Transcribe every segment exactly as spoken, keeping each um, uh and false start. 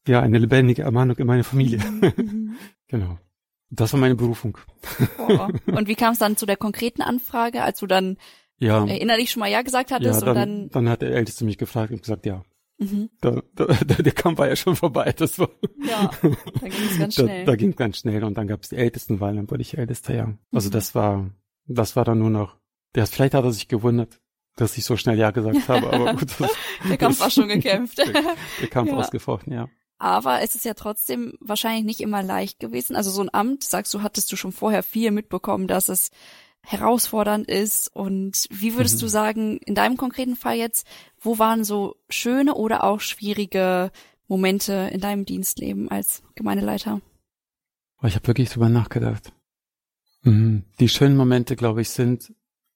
ja, eine lebendige Ermahnung in meine Familie. Mhm. Genau. Das war meine Berufung. Oh. Und wie kam es dann zu der konkreten Anfrage, als du dann Ja, innerlich schon mal Ja gesagt hattest ja, dann, und dann... dann hat der Älteste mich gefragt und gesagt, ja, Mhm. da, da, der Kampf war ja schon vorbei. Das war, Ja, da ging es ganz da, schnell. da ging es ganz schnell und dann gab es die Ältestenwahl, dann wurde ich Ältester, ja. Also Mhm. das war, das war dann nur noch, ja, vielleicht hat er sich gewundert, dass ich so schnell Ja gesagt habe, aber gut. Das, Der Kampf war schon gekämpft. Der, der Kampf Ja. ausgefochten, ja. Aber es ist ja trotzdem wahrscheinlich nicht immer leicht gewesen. Also so ein Amt, sagst du, hattest du schon vorher viel mitbekommen, dass es herausfordernd ist. Und wie würdest Mhm. du sagen, in deinem konkreten Fall jetzt, wo waren so schöne oder auch schwierige Momente in deinem Dienstleben als Gemeindeleiter? Aber ich habe wirklich drüber nachgedacht. Mhm. Die schönen Momente, glaube ich, sind,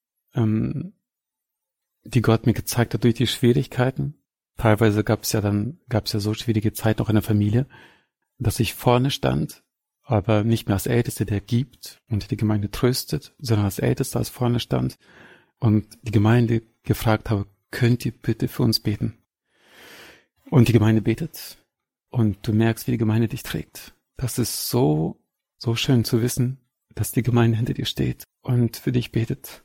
ähm, die Gott mir gezeigt hat durch die Schwierigkeiten. Teilweise gab es ja dann, gab es ja so schwierige Zeiten auch in der Familie, dass ich vorne stand, aber nicht mehr als Ältester, der gibt und die Gemeinde tröstet, sondern als Ältester, als vorne stand und die Gemeinde gefragt habe, könnt ihr bitte für uns beten? Und die Gemeinde betet und du merkst, wie die Gemeinde dich trägt. Das ist so, so schön zu wissen, dass die Gemeinde hinter dir steht und für dich betet.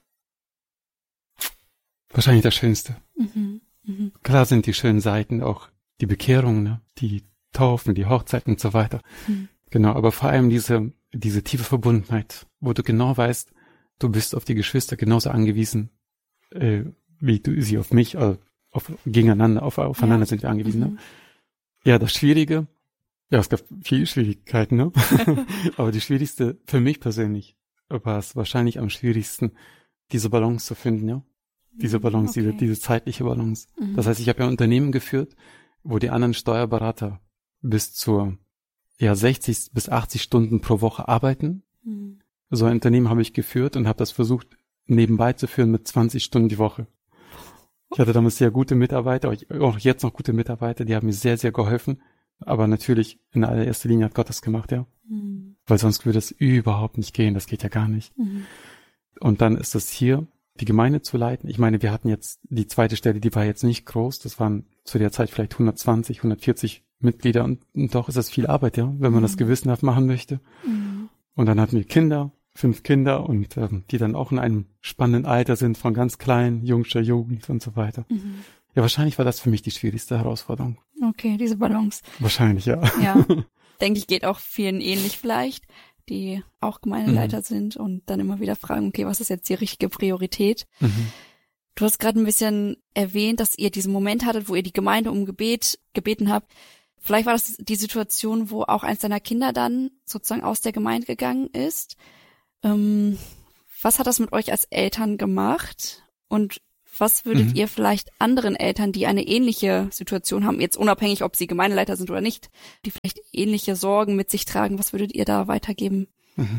Wahrscheinlich das Schönste. Mhm. Mhm. Klar sind die schönen Seiten auch die Bekehrungen, ne? Die Taufen, die Hochzeiten und so weiter. Mhm. Genau, aber vor allem diese diese tiefe Verbundenheit, wo du genau weißt, du bist auf die Geschwister genauso angewiesen, äh, wie du sie auf mich, äh, auf gegeneinander, auf, aufeinander Ja. sind wir angewiesen. Mhm. Ne? Ja, das Schwierige, ja, es gab viele Schwierigkeiten, ne? Aber die schwierigste für mich persönlich war es wahrscheinlich am schwierigsten, diese Balance zu finden, ja. Diese Balance, Okay. diese, diese zeitliche Balance. Mhm. Das heißt, ich habe ja ein Unternehmen geführt, wo die anderen Steuerberater bis zu ja sechzig bis achtzig Stunden pro Woche arbeiten. Mhm. So ein Unternehmen habe ich geführt und habe das versucht nebenbei zu führen mit zwanzig Stunden die Woche. Ich hatte damals sehr gute Mitarbeiter, auch jetzt noch gute Mitarbeiter, die haben mir sehr, sehr geholfen. Aber natürlich in allererster Linie hat Gott das gemacht, ja. Mhm. Weil sonst würde es überhaupt nicht gehen, das geht ja gar nicht. Mhm. Und dann ist es hier, die Gemeinde zu leiten. Ich meine, wir hatten jetzt die zweite Stelle, die war jetzt nicht groß. Das waren zu der Zeit vielleicht hundertzwanzig, hundertvierzig Mitglieder. Und, und doch ist das viel Arbeit, ja, wenn man Mhm. das gewissenhaft machen möchte. Mhm. Und dann hatten wir Kinder, fünf Kinder und ähm, die dann auch in einem spannenden Alter sind, von ganz klein, jungscher Jugend und so weiter. Mhm. Ja, wahrscheinlich war das für mich die schwierigste Herausforderung. Okay, diese Balance. Wahrscheinlich, ja. Ja, denke ich, geht auch vielen ähnlich vielleicht, die auch Gemeindeleiter Mhm. sind und dann immer wieder fragen, okay, was ist jetzt die richtige Priorität? Mhm. Du hast gerade ein bisschen erwähnt, dass ihr diesen Moment hattet, wo ihr die Gemeinde um Gebet gebeten habt. Vielleicht war das die Situation, wo auch eins deiner Kinder dann sozusagen aus der Gemeinde gegangen ist. Ähm, was hat das mit euch als Eltern gemacht? Und was würdet Mhm. ihr vielleicht anderen Eltern, die eine ähnliche Situation haben, jetzt unabhängig, ob sie Gemeindeleiter sind oder nicht, die vielleicht ähnliche Sorgen mit sich tragen, was würdet ihr da weitergeben? Mhm.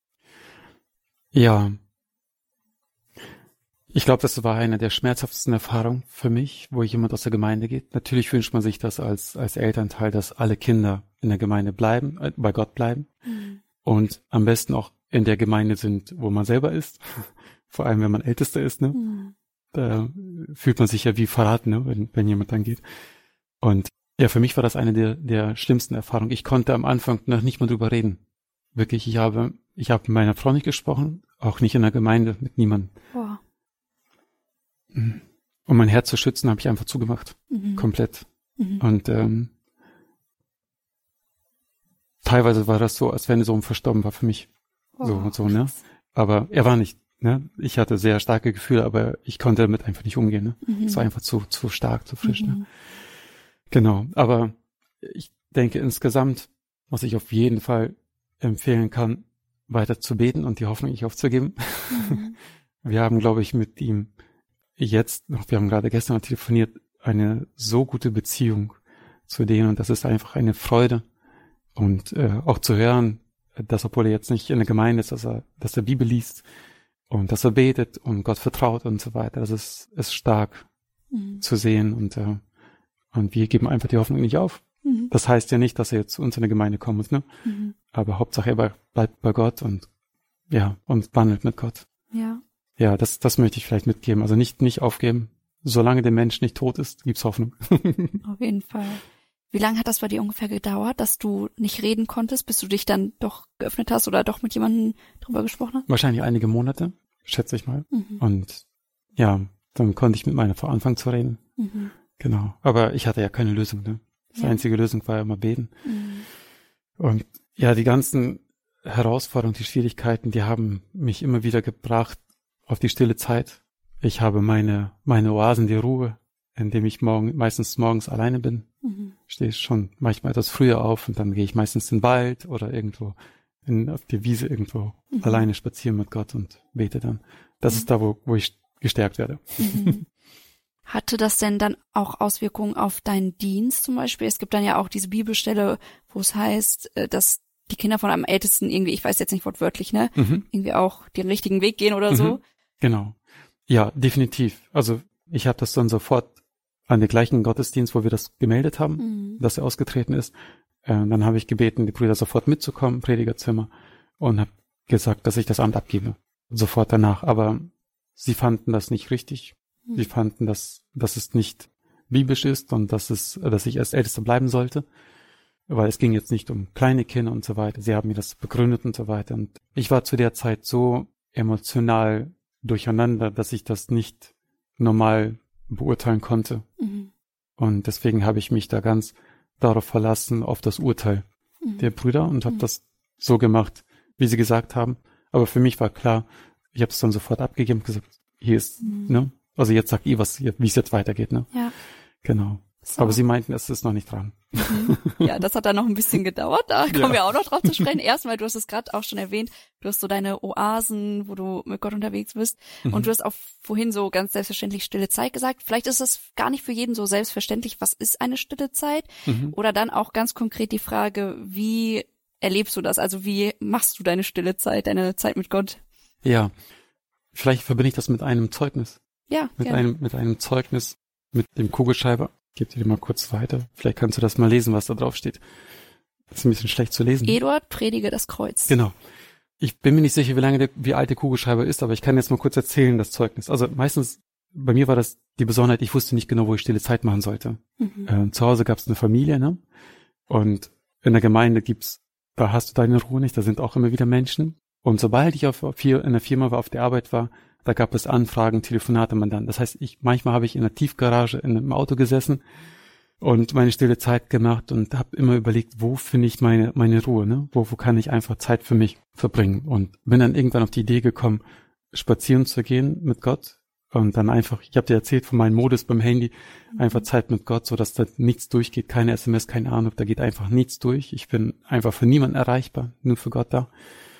Ja. Ich glaube, das war eine der schmerzhaftesten Erfahrungen für mich, wo jemand aus der Gemeinde geht. Natürlich wünscht man sich das als als Elternteil, dass alle Kinder in der Gemeinde bleiben, äh, bei Gott bleiben Mhm. und am besten auch in der Gemeinde sind, wo man selber ist. Vor allem, wenn man Ältester ist, ne? Mhm. Da fühlt man sich ja wie verraten, ne? wenn, wenn jemand dann geht. Und ja, für mich war das eine der der schlimmsten Erfahrungen. Ich konnte am Anfang noch nicht mal drüber reden. Wirklich, ich habe ich habe mit meiner Frau nicht gesprochen, auch nicht in der Gemeinde, mit niemandem. Boah. Um mein Herz zu schützen, habe ich einfach zugemacht. Mhm. Komplett. Mhm. Und ähm, teilweise war das so, als wenn so ein Verstorben war für mich. So Boah. und so, ne? Aber er war nicht, ne? Ich hatte sehr starke Gefühle, aber ich konnte damit einfach nicht umgehen, ne? Mhm. Es war einfach zu, zu stark, zu frisch, ne? Mhm. Genau. Aber ich denke insgesamt, was ich auf jeden Fall empfehlen kann, weiter zu beten und die Hoffnung nicht aufzugeben. Mhm. Wir haben, glaube ich, mit ihm jetzt, wir haben gerade gestern telefoniert, eine so gute Beziehung zu denen und das ist einfach eine Freude und äh, auch zu hören, dass obwohl er jetzt nicht in der Gemeinde ist, dass er, dass er Bibel liest und dass er betet und Gott vertraut und so weiter. Das ist, ist stark Mhm. zu sehen und äh, und wir geben einfach die Hoffnung nicht auf. Mhm. Das heißt ja nicht, dass er jetzt zu uns in der Gemeinde kommen muss, ne? Mhm. Aber Hauptsache er bleibt bei Gott und ja und wandelt mit Gott. Ja. Ja, das, das möchte ich vielleicht mitgeben. Also nicht, nicht aufgeben. Solange der Mensch nicht tot ist, gibt's Hoffnung. Auf jeden Fall. Wie lange hat das bei dir ungefähr gedauert, dass du nicht reden konntest, bis du dich dann doch geöffnet hast oder doch mit jemandem drüber gesprochen hast? Wahrscheinlich einige Monate, schätze ich mal. Mhm. Und ja, dann konnte ich mit meiner Frau anfangen zu reden. Mhm. Genau. Aber ich hatte ja keine Lösung, ne? Die Ja. einzige Lösung war ja immer beten. Mhm. Und ja, die ganzen Herausforderungen, die Schwierigkeiten, die haben mich immer wieder gebracht auf die stille Zeit. Ich habe meine, meine Oasen, die Ruhe, indem ich morgen, meistens morgens alleine bin. Mhm. Stehe schon manchmal etwas früher auf und dann gehe ich meistens in den Wald oder irgendwo in, auf die Wiese irgendwo Mhm. alleine spazieren mit Gott und bete dann. Das Mhm. ist da, wo, wo ich gestärkt werde. Mhm. Hatte das denn dann auch Auswirkungen auf deinen Dienst zum Beispiel? Es gibt dann ja auch diese Bibelstelle, wo es heißt, äh, dass die Kinder von einem Ältesten irgendwie, ich weiß jetzt nicht wortwörtlich, ne, Mhm. irgendwie auch den richtigen Weg gehen oder Mhm. so. Genau. Ja, definitiv. Also ich habe das dann sofort an den gleichen Gottesdienst, wo wir das gemeldet haben, Mhm. dass er ausgetreten ist. Äh, dann habe ich gebeten, die Brüder sofort mitzukommen, Predigerzimmer, und habe gesagt, dass ich das Amt abgebe. Sofort danach. Aber sie fanden das nicht richtig. Mhm. Sie fanden, dass, dass es nicht biblisch ist und dass es, dass ich als Ältester bleiben sollte. Weil es ging jetzt nicht um kleine Kinder und so weiter. Sie haben mir das begründet und so weiter. Und ich war zu der Zeit so emotional durcheinander, dass ich das nicht normal beurteilen konnte. Mhm. Und deswegen habe ich mich da ganz darauf verlassen, auf das Urteil Mhm. der Brüder und habe Mhm. das so gemacht, wie sie gesagt haben. Aber für mich war klar, ich habe es dann sofort abgegeben und gesagt, hier ist, Mhm. ne? Also jetzt sagt ihr, was, wie es jetzt weitergeht, ne? Ja. Genau. So. Aber sie meinten, es ist noch nicht dran. Mhm. Ja, das hat dann noch ein bisschen gedauert. Da kommen Ja. wir auch noch drauf zu sprechen. Erstmal, du hast es gerade auch schon erwähnt, du hast so deine Oasen, wo du mit Gott unterwegs bist. Mhm. Und du hast auch vorhin so ganz selbstverständlich stille Zeit gesagt. Vielleicht ist es gar nicht für jeden so selbstverständlich, was ist eine stille Zeit? Mhm. Oder dann auch ganz konkret die Frage, wie erlebst du das? Also wie machst du deine stille Zeit, deine Zeit mit Gott? Ja, vielleicht verbinde ich das mit einem Zeugnis. Ja, Mit gerne. einem, mit einem Zeugnis, mit dem Kugelschreiber. Ich gebe dir mal kurz weiter. Vielleicht kannst du das mal lesen, was da drauf steht. Das ist ein bisschen schlecht zu lesen. Eduard, predige das Kreuz. Genau. Ich bin mir nicht sicher, wie lange der, wie alt der Kugelschreiber ist, aber ich kann jetzt mal kurz erzählen, das Zeugnis. Also meistens, bei mir war das die Besonderheit, ich wusste nicht genau, wo ich stille Zeit machen sollte. Mhm. Äh, zu Hause gab es eine Familie, ne? Und in der Gemeinde gibt's, da hast du deine Ruhe nicht, da sind auch immer wieder Menschen. Und sobald ich auf, auf hier in der Firma war, auf der Arbeit war, da gab es Anfragen, Telefonate, Mandanten. Das heißt, ich manchmal habe ich in der Tiefgarage in einem Auto gesessen und meine stille Zeit gemacht und habe immer überlegt, wo finde ich meine meine Ruhe, ne? Wo wo kann ich einfach Zeit für mich verbringen? Und bin dann irgendwann auf die Idee gekommen, spazieren zu gehen mit Gott und dann einfach, ich habe dir erzählt von meinem Modus beim Handy, einfach Zeit mit Gott, so dass da nichts durchgeht, keine S M S, keine Ahnung, da geht einfach nichts durch. Ich bin einfach für niemanden erreichbar, nur für Gott da.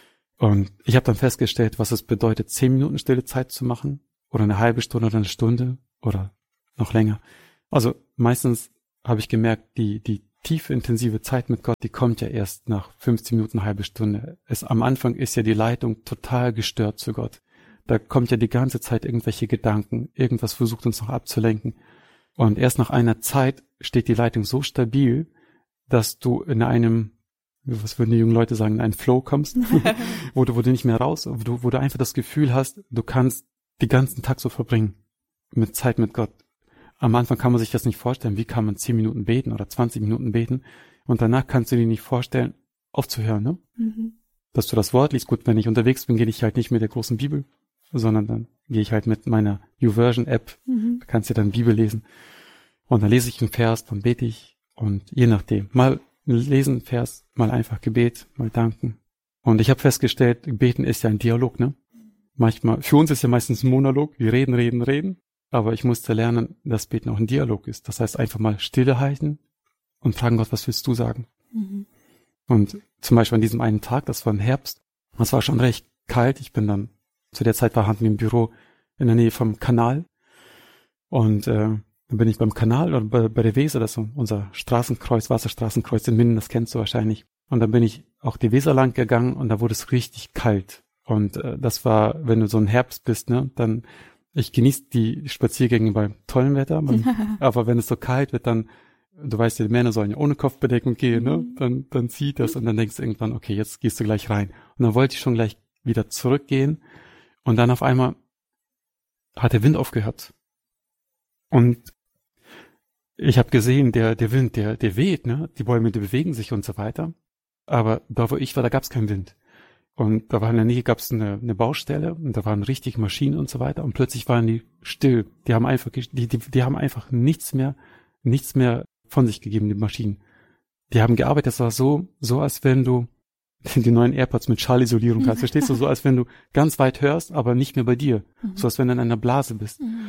Und ich habe dann festgestellt, was es bedeutet, zehn Minuten stille Zeit zu machen oder eine halbe Stunde oder eine Stunde oder noch länger. Also meistens habe ich gemerkt, die die tiefe, intensive Zeit mit Gott, die kommt ja erst nach fünfzehn Minuten, eine halbe Stunde. Es, am Anfang ist ja die Leitung total gestört zu Gott. Da kommt ja die ganze Zeit irgendwelche Gedanken, irgendwas versucht uns noch abzulenken. Und erst nach einer Zeit steht die Leitung so stabil, dass du in einem, was würden die jungen Leute sagen, in einen Flow kommst, wo du, wo du nicht mehr raus, wo du, wo du einfach das Gefühl hast, du kannst den ganzen Tag so verbringen mit Zeit mit Gott. Am Anfang kann man sich das nicht vorstellen. Wie kann man zehn Minuten beten oder zwanzig Minuten beten? Und danach kannst du dir nicht vorstellen, aufzuhören, ne? Mhm. Dass du das Wort liest. Gut, wenn ich unterwegs bin, gehe ich halt nicht mit der großen Bibel, sondern dann gehe ich halt mit meiner YouVersion-App. Mhm. Da kannst du dann Bibel lesen. Und dann lese ich einen Vers, dann bete ich. Und je nachdem. Mal lesen Vers, mal einfach Gebet, mal danken. Und ich habe festgestellt, Beten ist ja ein Dialog, ne? Manchmal, für uns ist ja meistens ein Monolog. Wir reden, reden, reden. Aber ich musste lernen, dass Beten auch ein Dialog ist. Das heißt, einfach mal Stille halten und fragen Gott, was willst du sagen? Mhm. Und zum Beispiel an diesem einen Tag, das war im Herbst, es war schon recht kalt. Ich bin dann, zu der Zeit war hatten wir im Büro in der Nähe vom Kanal. Und äh, dann bin ich beim Kanal oder bei, bei der Weser, das ist so unser Straßenkreuz, Wasserstraßenkreuz in Minden, das kennst du wahrscheinlich. Und dann bin ich auch die Weser lang gegangen und da wurde es richtig kalt. Und äh, das war, wenn du so ein Herbst bist, ne, dann ich genieße die Spaziergänge bei tollem Wetter, man, aber wenn es so kalt wird, dann, du weißt ja, die Männer sollen ja ohne Kopfbedeckung gehen, ne? Mhm. Dann, dann zieht das und dann denkst du irgendwann, okay, jetzt gehst du gleich rein. Und dann wollte ich schon gleich wieder zurückgehen und dann auf einmal hat der Wind aufgehört. Und ich habe gesehen, der der Wind, der der weht, ne? Die Bäume, die bewegen sich und so weiter. Aber da, wo ich war, da gab's keinen Wind. Und da war in der Nähe gab's eine, eine Baustelle und da waren richtig Maschinen und so weiter. Und plötzlich waren die still. Die haben einfach, die, die, die haben einfach nichts mehr, nichts mehr von sich gegeben, die Maschinen. Die haben gearbeitet. Das war so, so als wenn du die neuen AirPods mit Schallisolierung hast. Verstehst du? So als wenn du ganz weit hörst, aber nicht mehr bei dir. Mhm. So als wenn du in einer Blase bist. Mhm.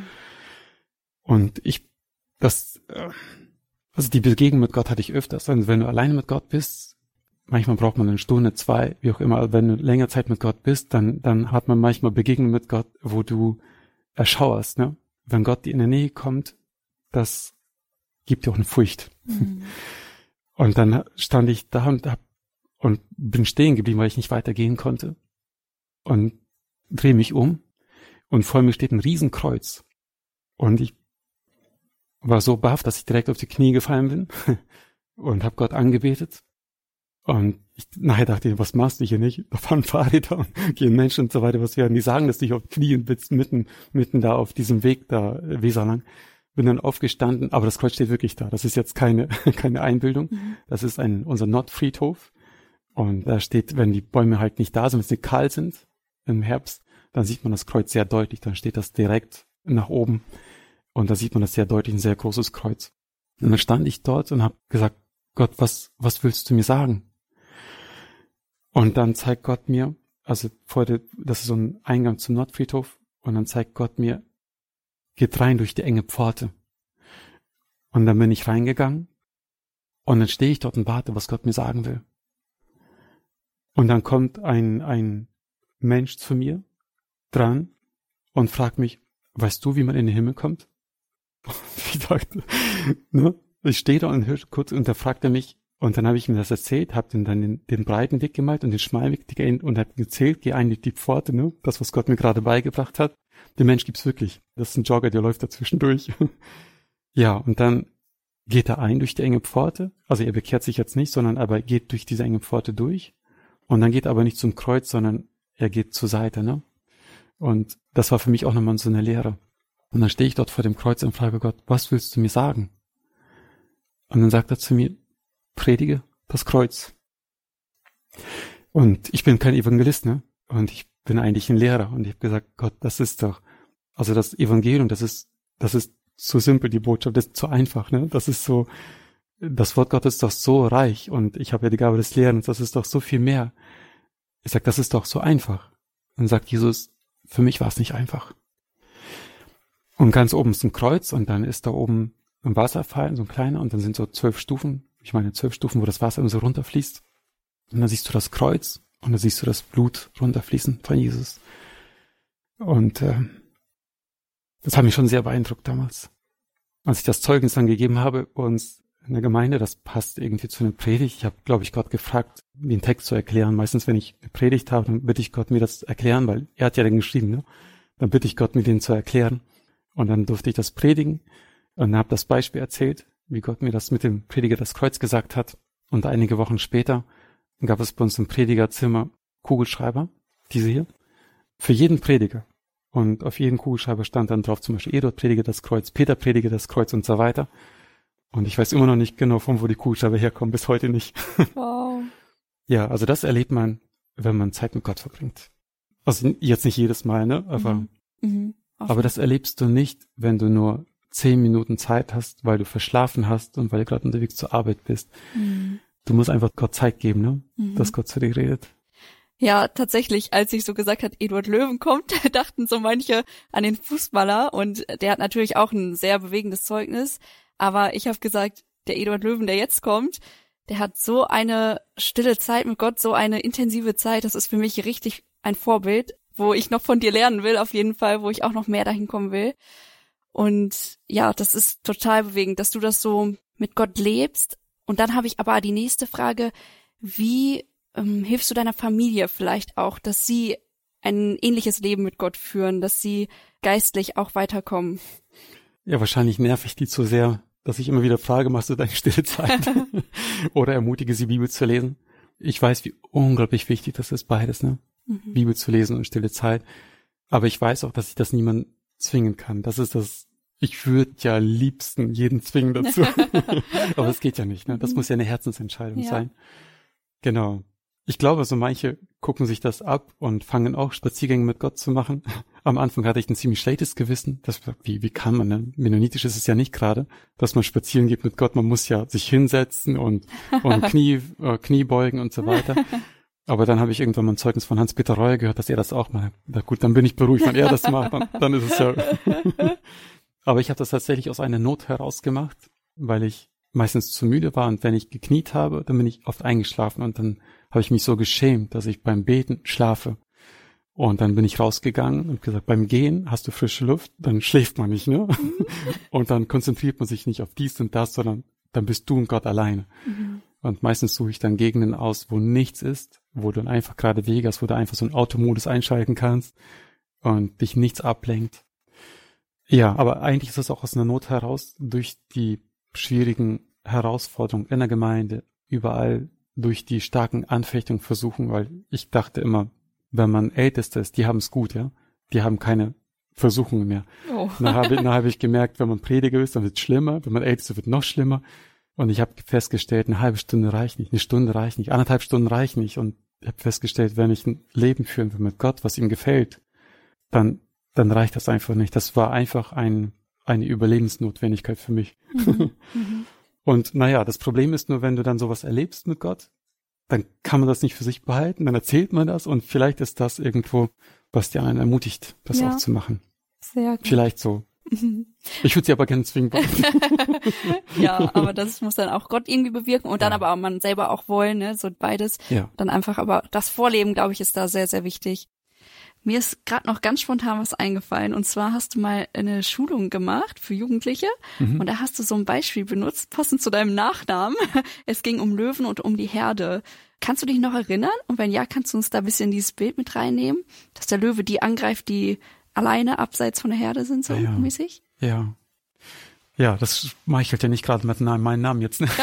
Und ich, das, also die Begegnung mit Gott hatte ich öfters. Also wenn du alleine mit Gott bist, manchmal braucht man eine Stunde, zwei, wie auch immer. Aber wenn du länger Zeit mit Gott bist, dann, dann hat man manchmal Begegnungen mit Gott, wo du erschauerst, ne? Wenn Gott dir in der Nähe kommt, das gibt dir auch eine Furcht. Mhm. Und dann stand ich da und hab, und bin stehen geblieben, weil ich nicht weitergehen konnte. Und drehe mich um und vor mir steht ein Riesenkreuz. Und ich war so baff, dass ich direkt auf die Knie gefallen bin und habe Gott angebetet. Und ich, nachher dachte ich, was machst du hier nicht? Da fahren Fahrräder und gehen Menschen und so weiter, was werden die sagen, dass du dich auf die Knie bist, mitten, mitten da auf diesem Weg da, Weser lang. Bin dann aufgestanden, aber das Kreuz steht wirklich da. Das ist jetzt keine, keine Einbildung. Mhm. Das ist ein, unser Nordfriedhof. Und da steht, wenn die Bäume halt nicht da sind, wenn sie kahl sind im Herbst, dann sieht man das Kreuz sehr deutlich. Dann steht das direkt nach oben. Und da sieht man das sehr deutlich, ein sehr großes Kreuz. Und dann stand ich dort und habe gesagt, Gott, was, was willst du mir sagen? Und dann zeigt Gott mir, also vor der, das ist so ein Eingang zum Nordfriedhof, und dann zeigt Gott mir, geht rein durch die enge Pforte. Und dann bin ich reingegangen und dann stehe ich dort und warte, was Gott mir sagen will. Und dann kommt ein, ein Mensch zu mir dran und fragt mich, weißt du, wie man in den Himmel kommt? Ich dachte, ne? Ich stehe da und höre kurz, und da fragt er mich, und dann habe ich ihm das erzählt, habe ihm dann den, den breiten Weg gemalt und den schmalen Weg und habe gezählt, geh ein durch die Pforte, ne? Das, was Gott mir gerade beigebracht hat. Den Mensch gibt's wirklich. Das ist ein Jogger, der läuft dazwischen durch. Ja, und dann geht er ein durch die enge Pforte. Also er bekehrt sich jetzt nicht, sondern aber geht durch diese enge Pforte durch. Und dann geht er aber nicht zum Kreuz, sondern er geht zur Seite, ne? Und das war für mich auch nochmal so eine Lehre. Und dann stehe ich dort vor dem Kreuz und frage Gott, was willst du mir sagen? Und dann sagt er zu mir, predige das Kreuz. Und ich bin kein Evangelist, ne? Und ich bin eigentlich ein Lehrer. Und ich habe gesagt, Gott, das ist doch, also das Evangelium, das ist, das ist zu simpel, die Botschaft, das ist zu einfach, ne? Das ist so, das Wort Gottes ist doch so reich, und ich habe ja die Gabe des Lehrens, das ist doch so viel mehr. Ich sag, das ist doch so einfach. Und dann sagt Jesus, für mich war es nicht einfach. Und ganz oben ist ein Kreuz, und dann ist da oben ein Wasserfall, so ein kleiner, und dann sind so zwölf Stufen, ich meine zwölf Stufen, wo das Wasser immer so runterfließt. Und dann siehst du das Kreuz, und dann siehst du das Blut runterfließen von Jesus. Und äh, das hat mich schon sehr beeindruckt damals. Als ich das Zeugnis dann gegeben habe bei uns in der Gemeinde, das passt irgendwie zu einer Predigt. Ich habe, glaube ich, Gott gefragt, den Text zu erklären. Meistens, wenn ich eine Predigt habe, dann bitte ich Gott, mir das erklären, weil er hat ja den geschrieben, ne? Dann bitte ich Gott, mir den zu erklären. Und dann durfte ich das predigen und habe das Beispiel erzählt, wie Gott mir das mit dem Prediger das Kreuz gesagt hat. Und einige Wochen später gab es bei uns im Predigerzimmer Kugelschreiber, diese hier, für jeden Prediger. Und auf jedem Kugelschreiber stand dann drauf zum Beispiel Eduard predige das Kreuz, Peter predige das Kreuz und so weiter. Und ich weiß immer noch nicht genau, von wo die Kugelschreiber herkommen, bis heute nicht. Wow. Ja, also das erlebt man, wenn man Zeit mit Gott verbringt. Also jetzt nicht jedes Mal, ne? Aber, mhm. Mhm. aber das erlebst du nicht, wenn du nur zehn Minuten Zeit hast, weil du verschlafen hast und weil du gerade unterwegs zur Arbeit bist. Mhm. Du musst einfach Gott Zeit geben, ne? Mhm. Dass Gott zu dir redet. Ja, tatsächlich, als ich so gesagt hat, Eduard Löwen kommt, dachten so manche an den Fußballer, und der hat natürlich auch ein sehr bewegendes Zeugnis, aber ich habe gesagt, der Eduard Löwen, der jetzt kommt, der hat so eine stille Zeit mit Gott, so eine intensive Zeit, das ist für mich richtig ein Vorbild, wo ich noch von dir lernen will, auf jeden Fall, wo ich auch noch mehr dahin kommen will. Und ja, das ist total bewegend, dass du das so mit Gott lebst. Und dann habe ich aber die nächste Frage, wie ähm, hilfst du deiner Familie vielleicht auch, dass sie ein ähnliches Leben mit Gott führen, dass sie geistlich auch weiterkommen? Ja, wahrscheinlich nerv ich die zu sehr, dass ich immer wieder frage, machst du deine stille Zeit? Oder ermutige sie, Bibel zu lesen. Ich weiß, wie unglaublich wichtig das ist, beides, ne? Mhm. Bibel zu lesen und stille Zeit. Aber ich weiß auch, dass ich das niemand zwingen kann. Das ist das, ich würde ja liebsten jeden zwingen dazu. Aber es geht ja nicht, ne? Das muss ja eine Herzensentscheidung ja. sein. Genau. Ich glaube, so manche gucken sich das ab und fangen auch Spaziergänge mit Gott zu machen. Am Anfang hatte ich ein ziemlich schlechtes Gewissen. Das, wie, wie kann man, ne? Mennonitisch ist es ja nicht gerade, dass man spazieren geht mit Gott. Man muss ja sich hinsetzen und, und Knie, äh, Knie beugen und so weiter. Aber dann habe ich irgendwann mal ein Zeugnis von Hans-Peter Reuer gehört, dass er das auch macht. Na gut, dann bin ich beruhigt, wenn er das macht, dann, dann ist es ja. Aber ich habe das tatsächlich aus einer Not heraus gemacht, weil ich meistens zu müde war und wenn ich gekniet habe, dann bin ich oft eingeschlafen und dann habe ich mich so geschämt, dass ich beim Beten schlafe. Und dann bin ich rausgegangen und gesagt, beim Gehen hast du frische Luft, dann schläft man nicht, ne? Mhm. Und dann konzentriert man sich nicht auf dies und das, sondern dann bist du und Gott alleine. Mhm. Und meistens suche ich dann Gegenden aus, wo nichts ist, wo du dann einfach gerade Wege hast, wo du einfach so einen Automodus einschalten kannst und dich nichts ablenkt. Ja, aber eigentlich ist es auch aus einer Not heraus, durch die schwierigen Herausforderungen in der Gemeinde, überall durch die starken Anfechtungen versuchen, weil ich dachte immer, wenn man Ältester ist, die haben es gut, ja. Die haben keine Versuchungen mehr. Oh. Dann habe dann hab ich gemerkt, wenn man Prediger ist, dann wird es schlimmer, wenn man Ältester wird, noch schlimmer. Und ich habe festgestellt, eine halbe Stunde reicht nicht, eine Stunde reicht nicht, anderthalb Stunden reicht nicht. Und ich habe festgestellt, wenn ich ein Leben führen will mit Gott, was ihm gefällt, dann dann reicht das einfach nicht. Das war einfach ein eine Überlebensnotwendigkeit für mich. Mhm. Mhm. Und naja, das Problem ist nur, wenn du dann sowas erlebst mit Gott, dann kann man das nicht für sich behalten, dann erzählt man das und vielleicht ist das irgendwo, was die anderen ermutigt, das ja. auch zu machen. Sehr gut. Vielleicht so. Mhm. Ich würde sie aber gerne zwingen. Ja, aber das muss dann auch Gott irgendwie bewirken und dann ja. aber auch man selber auch wollen, ne, so beides. Ja. Dann einfach, aber das Vorleben, glaube ich, ist da sehr, sehr wichtig. Mir ist gerade noch ganz spontan was eingefallen und zwar hast du mal eine Schulung gemacht für Jugendliche mhm. und da hast du so ein Beispiel benutzt, passend zu deinem Nachnamen. Es ging um Löwen und um die Herde. Kannst du dich noch erinnern? Und wenn ja, kannst du uns da ein bisschen dieses Bild mit reinnehmen, dass der Löwe die angreift, die alleine abseits von der Herde sind, so ja, mäßig? Ja. Ja, das schmeichelt ja nicht gerade mit meinem Namen jetzt. Ne?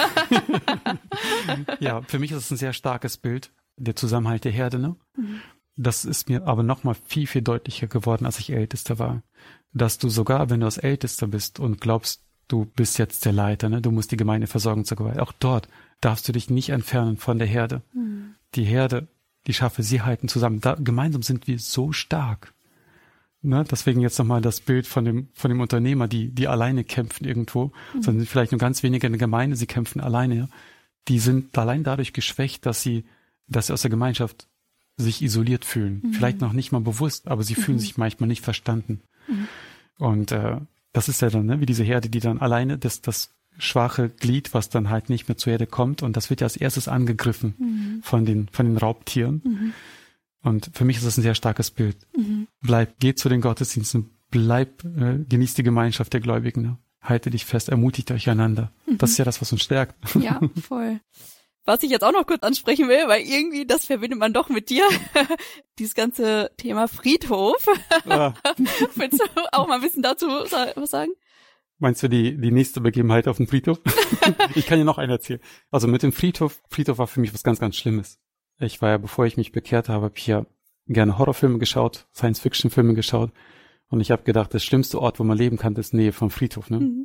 Ja, für mich ist es ein sehr starkes Bild, der Zusammenhalt der Herde, ne? Mhm. Das ist mir aber noch mal viel, viel deutlicher geworden, als ich Ältester war. Dass du sogar, wenn du als Ältester bist und glaubst, du bist jetzt der Leiter, ne, du musst die Gemeinde versorgen, sogar auch dort darfst du dich nicht entfernen von der Herde. Mhm. Die Herde, die Schafe, sie halten zusammen. Da, gemeinsam sind wir so stark. Ne, deswegen jetzt nochmal das Bild von dem, von dem Unternehmer, die, die alleine kämpfen irgendwo, mhm. sondern vielleicht nur ganz wenige in der Gemeinde, sie kämpfen alleine. Ja. Die sind allein dadurch geschwächt, dass sie, dass sie aus der Gemeinschaft sich isoliert fühlen. Mhm. Vielleicht noch nicht mal bewusst, aber sie fühlen mhm. sich manchmal nicht verstanden. Mhm. Und äh, das ist ja dann, ne, wie diese Herde, die dann alleine, das, das schwache Glied, was dann halt nicht mehr zur Herde kommt und das wird ja als erstes angegriffen mhm. von den von den Raubtieren. Mhm. Und für mich ist das ein sehr starkes Bild. Mhm. Bleib, geh zu den Gottesdiensten, bleib, äh, genieß die Gemeinschaft der Gläubigen, ne? Halte dich fest, ermutigt euch einander. Mhm. Das ist ja das, was uns stärkt. Ja, voll. Was ich jetzt auch noch kurz ansprechen will, weil irgendwie, das verbindet man doch mit dir, dieses ganze Thema Friedhof. Ja. Willst du auch mal ein bisschen dazu was sagen? Meinst du die die nächste Begebenheit auf dem Friedhof? Ich kann dir noch einen erzählen. Also mit dem Friedhof, Friedhof war für mich was ganz, ganz Schlimmes. Ich war ja, bevor ich mich bekehrt habe, habe ich ja gerne Horrorfilme geschaut, Science-Fiction-Filme geschaut und ich habe gedacht, das schlimmste Ort, wo man leben kann, ist Nähe vom Friedhof, ne? Mhm.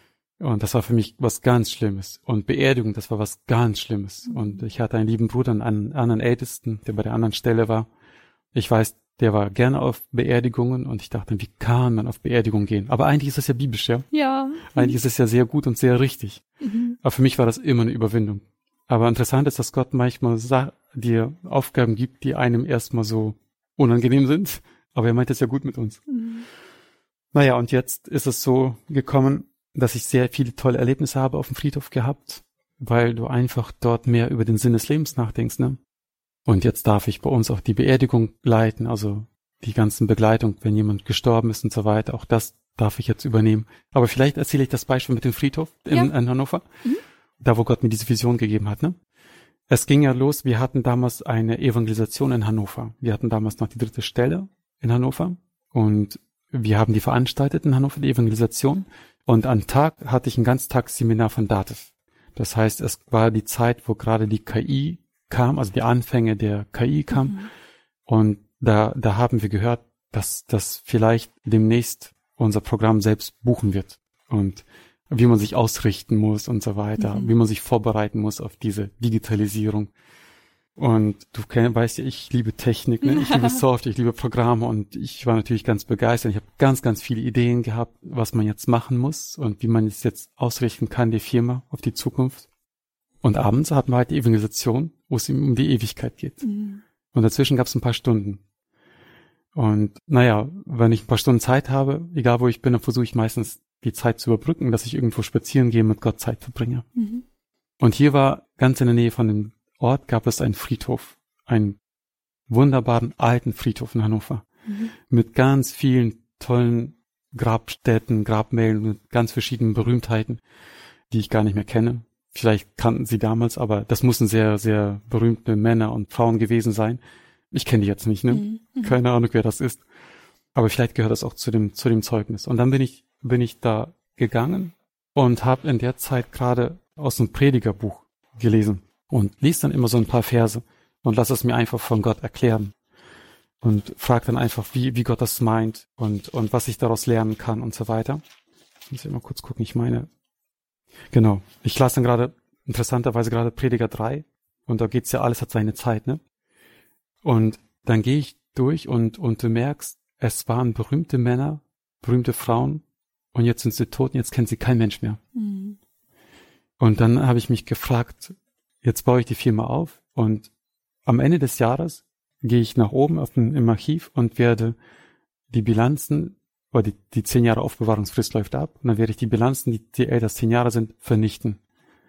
Und das war für mich was ganz Schlimmes. Und Beerdigung, das war was ganz Schlimmes. Mhm. Und ich hatte einen lieben Bruder, einen anderen Ältesten, der bei der anderen Stelle war. Ich weiß, der war gerne auf Beerdigungen und ich dachte, wie kann man auf Beerdigungen gehen? Aber eigentlich ist das ja biblisch, ja? Ja. Eigentlich ist es ja sehr gut und sehr richtig. Mhm. Aber für mich war das immer eine Überwindung. Aber interessant ist, dass Gott manchmal sa- dir Aufgaben gibt, die einem erstmal so unangenehm sind. Aber er meint es ja gut mit uns. Mhm. Naja, und jetzt ist es so gekommen, dass ich sehr viele tolle Erlebnisse habe auf dem Friedhof gehabt, weil du einfach dort mehr über den Sinn des Lebens nachdenkst, ne? Und jetzt darf ich bei uns auch die Beerdigung leiten, also die ganzen Begleitung, wenn jemand gestorben ist und so weiter, auch das darf ich jetzt übernehmen. Aber vielleicht erzähle ich das Beispiel mit dem Friedhof in, ja. in Hannover, mhm. da wo Gott mir diese Vision gegeben hat, ne? Es ging ja los, wir hatten damals eine Evangelisation in Hannover. Wir hatten damals noch die dritte Stelle in Hannover und wir haben die veranstaltet in Hannover, die Evangelisation. Und am Tag hatte ich ein Ganztagsseminar von Dativ. Das heißt, es war die Zeit, wo gerade die K I kam, also die Anfänge der K I kam. Mhm. Und da, da haben wir gehört, dass, dass vielleicht demnächst unser Programm selbst buchen wird und wie man sich ausrichten muss und so weiter, mhm. wie man sich vorbereiten muss auf diese Digitalisierung. Und du kenn, weißt ja, ich liebe Technik, ne? Ich liebe Software, ich liebe Programme und ich war natürlich ganz begeistert. Ich habe ganz, ganz viele Ideen gehabt, was man jetzt machen muss und wie man es jetzt ausrichten kann, die Firma auf die Zukunft. Und abends hatten wir halt die Evangelisation, wo es um die Ewigkeit geht. Mhm. Und dazwischen gab es ein paar Stunden. Und naja, wenn ich ein paar Stunden Zeit habe, egal wo ich bin, dann versuche ich meistens die Zeit zu überbrücken, dass ich irgendwo spazieren gehe, mit Gott Zeit verbringe. Mhm. Und hier war ganz in der Nähe von dem Ort gab es einen Friedhof, einen wunderbaren alten Friedhof in Hannover, mhm. mit ganz vielen tollen Grabstätten, Grabmälden, mit ganz verschiedenen Berühmtheiten, die ich gar nicht mehr kenne. Vielleicht kannten sie damals, aber das mussten sehr, sehr berühmte Männer und Frauen gewesen sein. Ich kenne die jetzt nicht, ne? Mhm. Keine Ahnung, wer das ist. Aber vielleicht gehört das auch zu dem, zu dem Zeugnis. Und dann bin ich, bin ich da gegangen und habe in der Zeit gerade aus einem Predigerbuch gelesen. Und lies dann immer so ein paar Verse und lass es mir einfach von Gott erklären. Und frag dann einfach, wie, wie Gott das meint und, und was ich daraus lernen kann und so weiter. Ich muss ja mal kurz gucken, ich meine, genau. Ich las dann gerade, interessanterweise gerade Prediger drei und da geht's ja, alles hat seine Zeit, ne? Und dann gehe ich durch und, und du merkst, es waren berühmte Männer, berühmte Frauen und jetzt sind sie tot und jetzt kennt sie kein Mensch mehr. Mhm. Und dann habe ich mich gefragt, jetzt baue ich die Firma auf und am Ende des Jahres gehe ich nach oben auf den, im Archiv und werde die Bilanzen, oder die, die zehn Jahre Aufbewahrungsfrist läuft ab, und dann werde ich die Bilanzen, die, die älter als zehn Jahre sind, vernichten.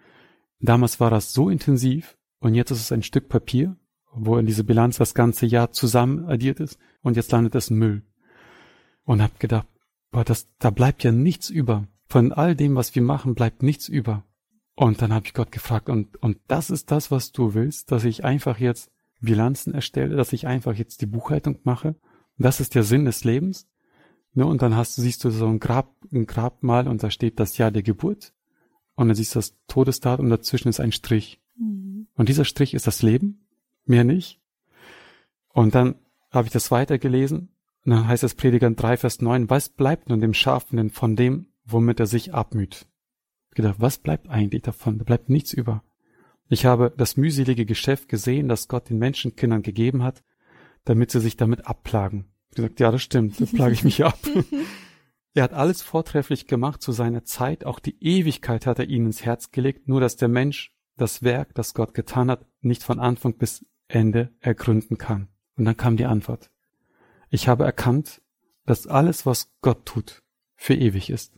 Damals war das so intensiv und jetzt ist es ein Stück Papier, wo in diese Bilanz das ganze Jahr zusammen addiert ist und jetzt landet es im Müll. Und habe gedacht, boah, das, da bleibt ja nichts über. Von all dem, was wir machen, bleibt nichts über. Und dann habe ich Gott gefragt, und und das ist das, was du willst, dass ich einfach jetzt Bilanzen erstelle, dass ich einfach jetzt die Buchhaltung mache. Das ist der Sinn des Lebens. Ne, und dann hast du, siehst du so ein Grab, ein Grabmal und da steht das Jahr der Geburt. Und dann siehst du das Todesdatum und dazwischen ist ein Strich. Mhm. Und dieser Strich ist das Leben, mehr nicht. Und dann habe ich das weitergelesen. Und dann heißt es Prediger drei, Vers neun, was bleibt nun dem Scharfenden von dem, womit er sich abmüht? Gedacht, was bleibt eigentlich davon? Da bleibt nichts über. Ich habe das mühselige Geschäft gesehen, das Gott den Menschenkindern gegeben hat, damit sie sich damit abplagen. Ich habe gesagt, ja, das stimmt, das plage ich mich ab. Er hat alles vortrefflich gemacht zu seiner Zeit, auch die Ewigkeit hat er ihnen ins Herz gelegt, nur dass der Mensch das Werk, das Gott getan hat, nicht von Anfang bis Ende ergründen kann. Und dann kam die Antwort. Ich habe erkannt, dass alles, was Gott tut, für ewig ist.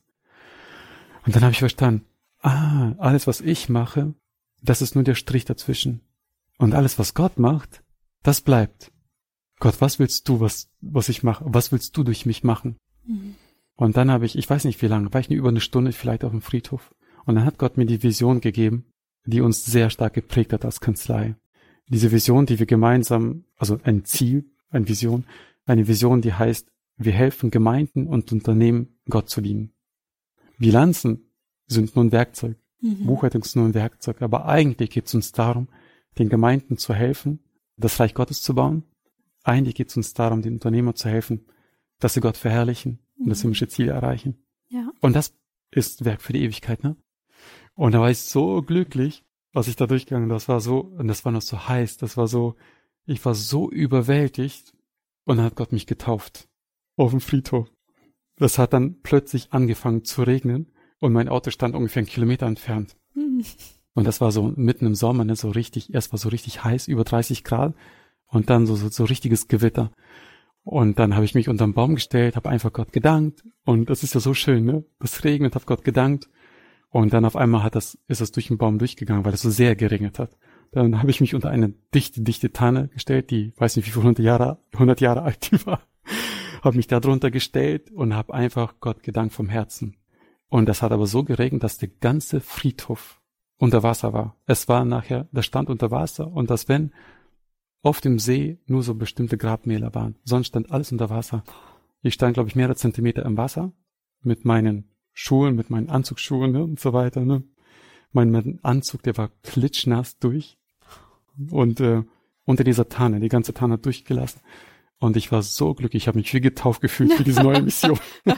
Und dann habe ich verstanden, ah, alles, was ich mache, das ist nur der Strich dazwischen. Und alles, was Gott macht, das bleibt. Gott, was willst du, was was ich mache? Was willst du durch mich machen? Mhm. Und dann habe ich, ich weiß nicht wie lange, war ich nur über eine Stunde vielleicht auf dem Friedhof. Und dann hat Gott mir die Vision gegeben, die uns sehr stark geprägt hat als Kanzlei. Diese Vision, die wir gemeinsam, also ein Ziel, eine Vision, eine Vision, die heißt, wir helfen Gemeinden und Unternehmen, Gott zu dienen. Bilanzen sind nur ein Werkzeug, mhm. Buchhaltung ist nur ein Werkzeug, aber eigentlich geht es uns darum, den Gemeinden zu helfen, das Reich Gottes zu bauen. Eigentlich geht es uns darum, den Unternehmern zu helfen, dass sie Gott verherrlichen mhm. und das himmlische Ziel erreichen. Ja. Und das ist Werk für die Ewigkeit, ne? Und da war ich so glücklich, was ich da durchgegangen bin. Das war so, und das war noch so heiß, das war so, ich war so überwältigt und dann hat Gott mich getauft auf dem Friedhof. Das hat dann plötzlich angefangen zu regnen und mein Auto stand ungefähr einen Kilometer entfernt. Mhm. Und das war so mitten im Sommer, ne, so richtig, erst war so richtig heiß, über dreißig Grad und dann so, so, so richtiges Gewitter. Und dann habe ich mich unterm Baum gestellt, habe einfach Gott gedankt und das ist ja so schön, ne? Das regnet, habe Gott gedankt und dann auf einmal hat das, ist das durch den Baum durchgegangen, weil es so sehr geregnet hat. Dann habe ich mich unter eine dichte, dichte Tanne gestellt, die, weiß nicht wie viele hundert Jahre, hundert Jahre alt die war. Habe mich da drunter gestellt und habe einfach Gott gedankt vom Herzen. Und das hat aber so geregnet, dass der ganze Friedhof unter Wasser war. Es war nachher, das stand unter Wasser und das, wenn auf dem See nur so bestimmte Grabmäler waren. Sonst stand alles unter Wasser. Ich stand, glaube ich, mehrere Zentimeter im Wasser mit meinen Schuhen, mit meinen Anzugsschuhen, ne, und so weiter. Ne. Mein, mein Anzug, der war klitschnass durch und äh, unter dieser Tanne, die ganze Tanne hat durchgelassen. Und ich war so glücklich, ich habe mich wie getauft gefühlt für diese neue Mission.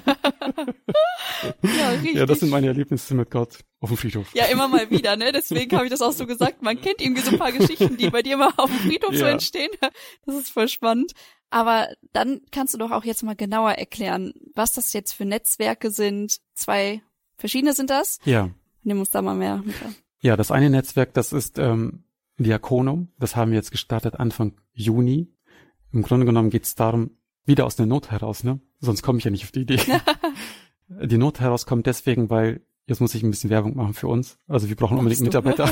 Ja, richtig. Ja, das sind meine Erlebnisse mit Gott auf dem Friedhof. Ja, immer mal wieder, ne? Deswegen habe ich das auch so gesagt. Man kennt irgendwie so ein paar Geschichten, die bei dir mal auf dem Friedhof ja. so entstehen. Das ist voll spannend. Aber dann kannst du doch auch jetzt mal genauer erklären, was das jetzt für Netzwerke sind. Zwei verschiedene sind das? Ja. Nimm uns da mal mehr mit an. Ja, das eine Netzwerk, das ist ähm, Diakonum. Das haben wir jetzt gestartet Anfang Juni. Im Grunde genommen geht es darum, wieder aus der Not heraus, ne? Sonst komme ich ja nicht auf die Idee. Die Not heraus kommt deswegen, weil, jetzt muss ich ein bisschen Werbung machen für uns. Also wir brauchen unbedingt Mitarbeiter.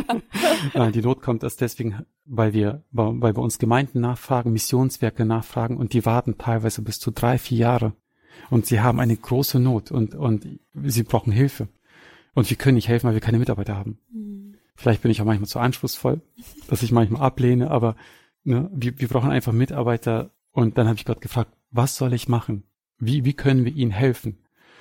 Nein, die Not kommt erst deswegen, weil wir, weil bei uns Gemeinden nachfragen, Missionswerke nachfragen und die warten teilweise bis zu drei, vier Jahre. Und sie haben eine große Not und, und sie brauchen Hilfe. Und wir können nicht helfen, weil wir keine Mitarbeiter haben. Mhm. Vielleicht bin ich auch manchmal zu anspruchsvoll, dass ich manchmal ablehne, aber ne, wir, wir brauchen einfach Mitarbeiter. Und dann habe ich Gott gefragt, was soll ich machen? Wie, wie können wir ihnen helfen?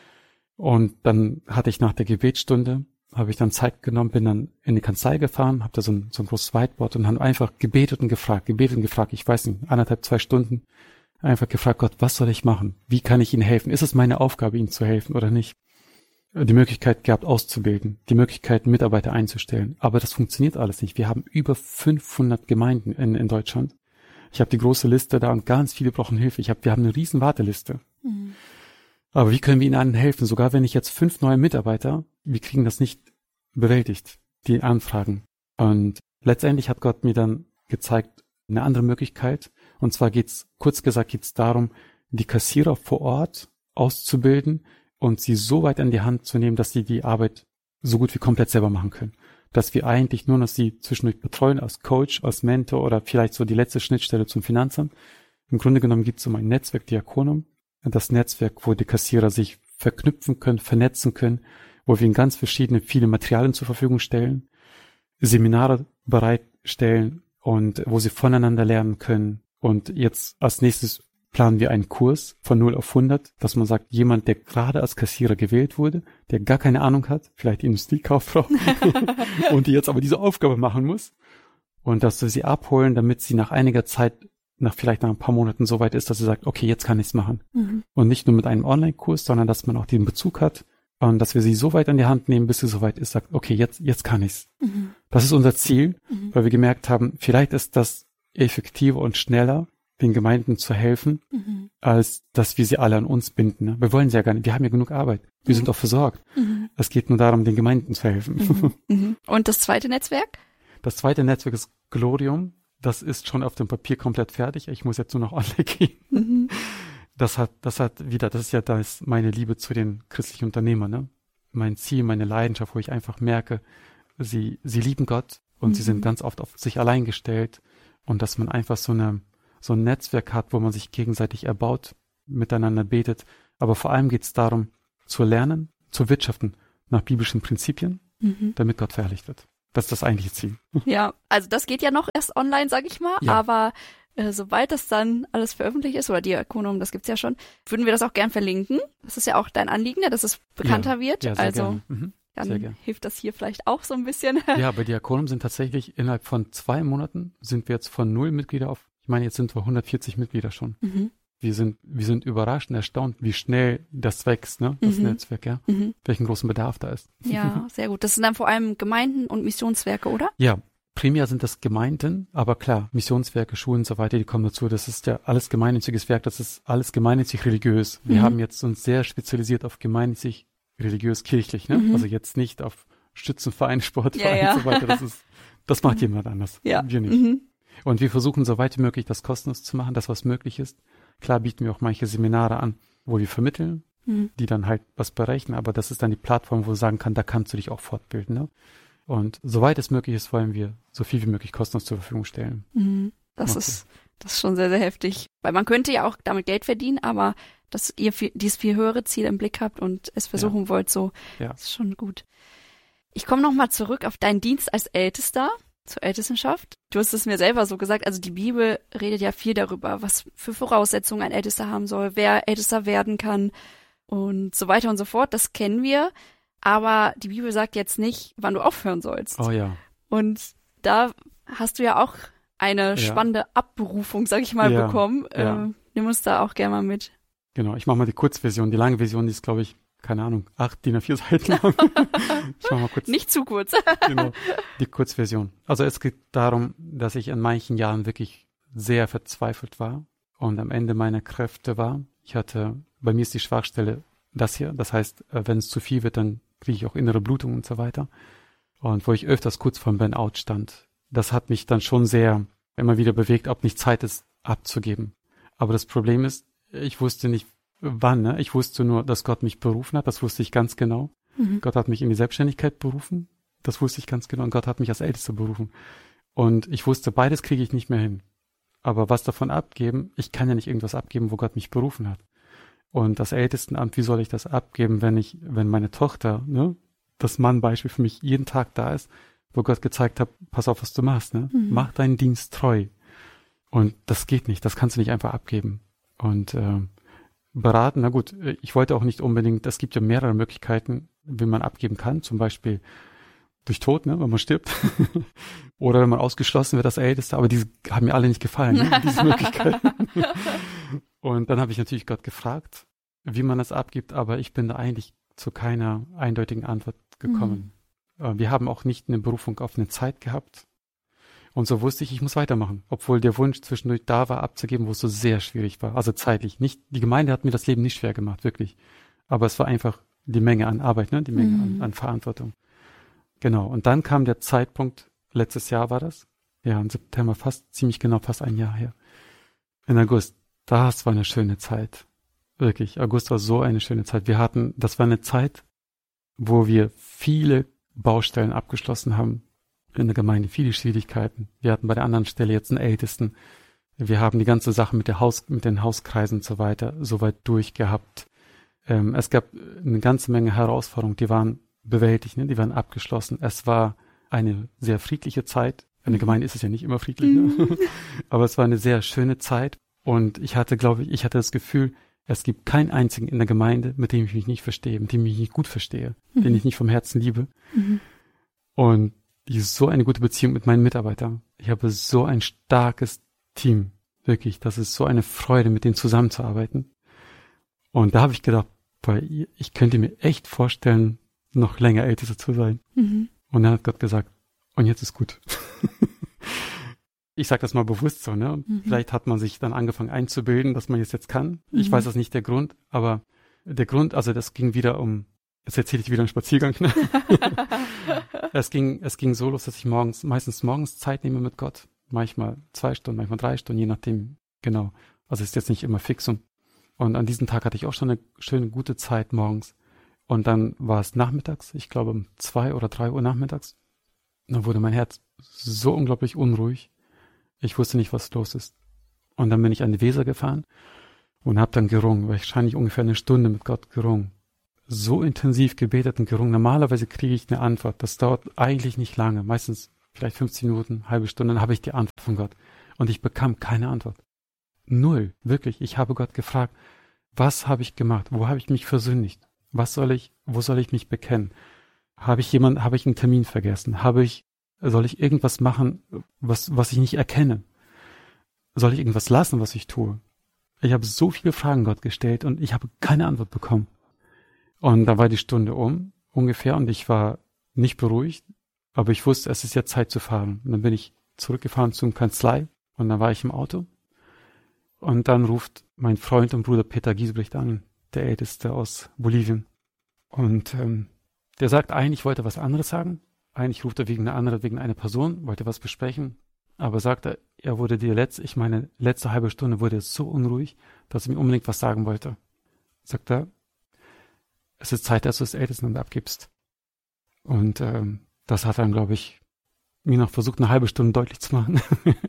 Und dann hatte ich nach der Gebetsstunde, habe ich dann Zeit genommen, bin dann in die Kanzlei gefahren, habe da so ein, so ein großes Whiteboard und habe einfach gebetet und gefragt, gebetet und gefragt, ich weiß nicht, anderthalb, zwei Stunden, einfach gefragt, Gott, was soll ich machen? Wie kann ich ihnen helfen? Ist es meine Aufgabe, ihnen zu helfen oder nicht? Die Möglichkeit gehabt, auszubilden, die Möglichkeit, Mitarbeiter einzustellen. Aber das funktioniert alles nicht. Wir haben über fünfhundert Gemeinden in, in Deutschland. Ich habe die große Liste da und ganz viele brauchen Hilfe. Ich hab, wir haben eine riesen Warteliste. Mhm. Aber wie können wir ihnen allen helfen? Sogar wenn ich jetzt fünf neue Mitarbeiter, wir kriegen das nicht bewältigt, die Anfragen. Und letztendlich hat Gott mir dann gezeigt, eine andere Möglichkeit. Und zwar geht's, kurz gesagt, geht's darum, die Kassierer vor Ort auszubilden und sie so weit an die Hand zu nehmen, dass sie die Arbeit so gut wie komplett selber machen können. Dass wir eigentlich nur noch sie zwischendurch betreuen als Coach, als Mentor oder vielleicht so die letzte Schnittstelle zum Finanzamt. Im Grunde genommen gibt es um ein Netzwerk Diakonum, das Netzwerk, wo die Kassierer sich verknüpfen können, vernetzen können, wo wir ihnen ganz verschiedene, viele Materialien zur Verfügung stellen, Seminare bereitstellen und wo sie voneinander lernen können. Und jetzt als nächstes planen wir einen Kurs von null auf hundert, dass man sagt, jemand, der gerade als Kassierer gewählt wurde, der gar keine Ahnung hat, vielleicht Industriekauffrau, und die jetzt aber diese Aufgabe machen muss, und dass wir sie abholen, damit sie nach einiger Zeit, nach vielleicht nach ein paar Monaten so weit ist, dass sie sagt, okay, jetzt kann ich es machen. Mhm. Und nicht nur mit einem Online-Kurs, sondern dass man auch den Bezug hat und dass wir sie so weit an die Hand nehmen, bis sie so weit ist, sagt, okay, jetzt jetzt kann ich's. Mhm. Das ist unser Ziel, mhm. weil wir gemerkt haben, vielleicht ist das effektiver und schneller, den Gemeinden zu helfen, mhm. als dass wir sie alle an uns binden. Ne? Wir wollen sie ja gar nicht, wir haben ja genug Arbeit. Wir mhm. sind auch versorgt. Mhm. Es geht nur darum, den Gemeinden zu helfen. Mhm. Mhm. Und das zweite Netzwerk? Das zweite Netzwerk ist Glorium. Das ist schon auf dem Papier komplett fertig. Ich muss jetzt nur noch online gehen. Mhm. Das hat, das hat wieder, das ist ja das meine Liebe zu den christlichen Unternehmern, ne? Mein Ziel, meine Leidenschaft, wo ich einfach merke, sie, sie lieben Gott und mhm. sie sind ganz oft auf sich allein gestellt und dass man einfach so eine, so ein Netzwerk hat, wo man sich gegenseitig erbaut, miteinander betet. Aber vor allem geht es darum, zu lernen, zu wirtschaften nach biblischen Prinzipien, mhm. damit Gott verherrlicht wird. Das ist das eigentliche Ziel. Ja, also das geht ja noch erst online, sag ich mal, ja. aber äh, sobald das dann alles veröffentlicht ist, oder Diakonum, das gibt's ja schon, würden wir das auch gern verlinken. Das ist ja auch dein Anliegen, dass es bekannter ja. wird. Ja, sehr also gerne. Mhm. dann sehr gern. hilft das hier vielleicht auch so ein bisschen. Ja, bei Diakonum sind tatsächlich innerhalb von zwei Monaten sind wir jetzt von null Mitglieder auf, ich meine, jetzt sind wir hundertvierzig Mitglieder schon. Mhm. Wir sind, wir sind überrascht und erstaunt, wie schnell das wächst, ne, das mhm. Netzwerk, ja, mhm. welchen großen Bedarf da ist. Ja, sehr gut. Das sind dann vor allem Gemeinden und Missionswerke, oder? Ja, primär sind das Gemeinden, aber klar, Missionswerke, Schulen und so weiter, die kommen dazu. Das ist ja alles gemeinnütziges Werk, das ist alles gemeinnützig religiös. Wir mhm. haben jetzt uns sehr spezialisiert auf gemeinnützig religiös kirchlich, ne, mhm. also jetzt nicht auf Schützenverein, Sportverein ja, ja. und so weiter. Das ist, das macht jemand anders. Ja. Wir nicht. Mhm. Und wir versuchen so weit wie möglich das kostenlos zu machen, das was möglich ist. Klar bieten wir auch manche Seminare an, wo wir vermitteln, mhm. die dann halt was berechnen, aber das ist dann die Plattform, wo du sagen kann, da kannst du dich auch fortbilden. Ne? Und soweit es möglich ist, wollen wir so viel wie möglich kostenlos zur Verfügung stellen. Mhm. Das okay. ist das ist schon sehr, sehr heftig. Weil man könnte ja auch damit Geld verdienen, aber dass ihr viel, dieses viel höhere Ziel im Blick habt und es versuchen ja. wollt, so ja. ist schon gut. Ich komme nochmal zurück auf deinen Dienst als Ältester. Zur Ältestenschaft. Du hast es mir selber so gesagt, also die Bibel redet ja viel darüber, was für Voraussetzungen ein Ältester haben soll, wer Ältester werden kann und so weiter und so fort. Das kennen wir, aber die Bibel sagt jetzt nicht, wann du aufhören sollst. Oh ja. Und da hast du ja auch eine Ja. spannende Abberufung, sag ich mal, Ja, bekommen. ja. Ähm, nimm uns da auch gerne mal mit. Genau, ich mache mal die Kurzversion. Die lange Version, die ist, glaube ich, keine Ahnung, acht D I N A vier Seiten lang. Ich mache mal kurz. Nicht zu kurz. Genau, die Kurzversion. Also es geht darum, dass ich in manchen Jahren wirklich sehr verzweifelt war und am Ende meiner Kräfte war. Ich hatte, bei mir ist die Schwachstelle das hier. Das heißt, wenn es zu viel wird, dann kriege ich auch innere Blutung und so weiter. Und wo ich öfters kurz vor dem Burnout stand. Das hat mich dann schon sehr immer wieder bewegt, ob nicht Zeit ist, abzugeben. Aber das Problem ist, ich wusste nicht, wann. Ne? Ich wusste nur, dass Gott mich berufen hat. Das wusste ich ganz genau. Mhm. Gott hat mich in die Selbstständigkeit berufen. Das wusste ich ganz genau. Und Gott hat mich als Ältester berufen. Und ich wusste, beides kriege ich nicht mehr hin. Aber was davon abgeben? Ich kann ja nicht irgendwas abgeben, wo Gott mich berufen hat. Und das Ältestenamt, wie soll ich das abgeben, wenn ich, wenn meine Tochter, ne, das Mannbeispiel für mich jeden Tag da ist, wo Gott gezeigt hat, pass auf, was du machst, ne? Mhm. Mach deinen Dienst treu. Und das geht nicht, das kannst du nicht einfach abgeben. Und äh, beraten, na gut, ich wollte auch nicht unbedingt, es gibt ja mehrere Möglichkeiten, wie man abgeben kann, zum Beispiel durch Tod, ne, wenn man stirbt, oder wenn man ausgeschlossen wird als Ältester, aber diese haben mir alle nicht gefallen, ne, diese Möglichkeiten. Und dann habe ich natürlich Gott gefragt, wie man das abgibt, aber ich bin da eigentlich zu keiner eindeutigen Antwort gekommen. Mhm. Wir haben auch nicht eine Berufung auf eine Zeit gehabt. Und so wusste ich, ich muss weitermachen, obwohl der Wunsch zwischendurch da war, abzugeben, wo es so sehr schwierig war, also zeitlich. Nicht, die Gemeinde hat mir das Leben nicht schwer gemacht, wirklich. Aber es war einfach die Menge an Arbeit, ne, die Menge Mhm. an, an Verantwortung. Genau. Und dann kam der Zeitpunkt, letztes Jahr war das, ja, im September, fast, ziemlich genau, fast ein Jahr her. In August, das war eine schöne Zeit. Wirklich, August war so eine schöne Zeit. Wir hatten, das war eine Zeit, wo wir viele Baustellen abgeschlossen haben in der Gemeinde, viele Schwierigkeiten. Wir hatten bei der anderen Stelle jetzt einen Ältesten. Wir haben die ganze Sache mit der Haus, mit den Hauskreisen und so weiter soweit durchgehabt. Ähm, es gab eine ganze Menge Herausforderungen, die waren bewältigt, ne? Die waren abgeschlossen. Es war eine sehr friedliche Zeit. In der Gemeinde ist es ja nicht immer friedlich, ne? Aber es war eine sehr schöne Zeit. Und ich hatte, glaube ich, ich hatte das Gefühl, es gibt keinen einzigen in der Gemeinde, mit dem ich mich nicht verstehe, mit dem ich mich nicht gut verstehe, mhm. den ich nicht vom Herzen liebe. Mhm. Und ich habe so eine gute Beziehung mit meinen Mitarbeitern. Ich habe so ein starkes Team. Wirklich, das ist so eine Freude, mit denen zusammenzuarbeiten. Und da habe ich gedacht, boah, ich könnte mir echt vorstellen, noch länger Ältester zu sein. Mhm. Und dann hat Gott gesagt, und jetzt ist gut. Ich sage das mal bewusst so, ne? Mhm. Vielleicht hat man sich dann angefangen einzubilden, dass man es jetzt kann. Mhm. Ich weiß, das ist nicht der Grund, aber der Grund, also das ging wieder um, jetzt erzähle ich wieder einen Spaziergang. Ne? es ging, es ging so los, dass ich morgens, meistens morgens Zeit nehme mit Gott. Manchmal zwei Stunden, manchmal drei Stunden, je nachdem, genau. Also es ist jetzt nicht immer fix. Und, und an diesem Tag hatte ich auch schon eine schöne, gute Zeit morgens. Und dann war es nachmittags, ich glaube um zwei oder drei Uhr nachmittags. Dann wurde mein Herz so unglaublich unruhig. Ich wusste nicht, was los ist. Und dann bin ich an die Weser gefahren und habe dann gerungen, wahrscheinlich ungefähr eine Stunde mit Gott gerungen. So intensiv gebetet und gerungen. Normalerweise kriege ich eine Antwort. Das dauert eigentlich nicht lange, meistens vielleicht fünfzehn Minuten, halbe Stunde, dann habe ich die Antwort von Gott. Und ich bekam keine Antwort. Null, wirklich. Ich habe Gott gefragt, was habe ich gemacht? Wo habe ich mich versündigt? Was soll ich, wo soll ich mich bekennen? Habe ich jemand, habe ich einen Termin vergessen? Habe ich, soll ich irgendwas machen, was, was ich nicht erkenne? Soll ich irgendwas lassen, was ich tue? Ich habe so viele Fragen Gott gestellt und ich habe keine Antwort bekommen. Und da war die Stunde um, ungefähr, und ich war nicht beruhigt, aber ich wusste, es ist jetzt Zeit zu fahren. Und dann bin ich zurückgefahren zum Kanzlei und dann war ich im Auto. Und dann ruft mein Freund und Bruder Peter Giesbrecht an, der Älteste aus Bolivien. Und ähm, der sagt, eigentlich wollte er was anderes sagen. Eigentlich ruft er wegen einer anderen, wegen einer Person, wollte was besprechen. Aber sagt er, er wurde die letzte, ich meine, letzte halbe Stunde wurde er so unruhig, dass er mir unbedingt was sagen wollte. Sagt er, es ist Zeit, dass du das Ältesten abgibst. Und ähm, das hat dann, glaube ich, mir noch versucht, eine halbe Stunde deutlich zu machen.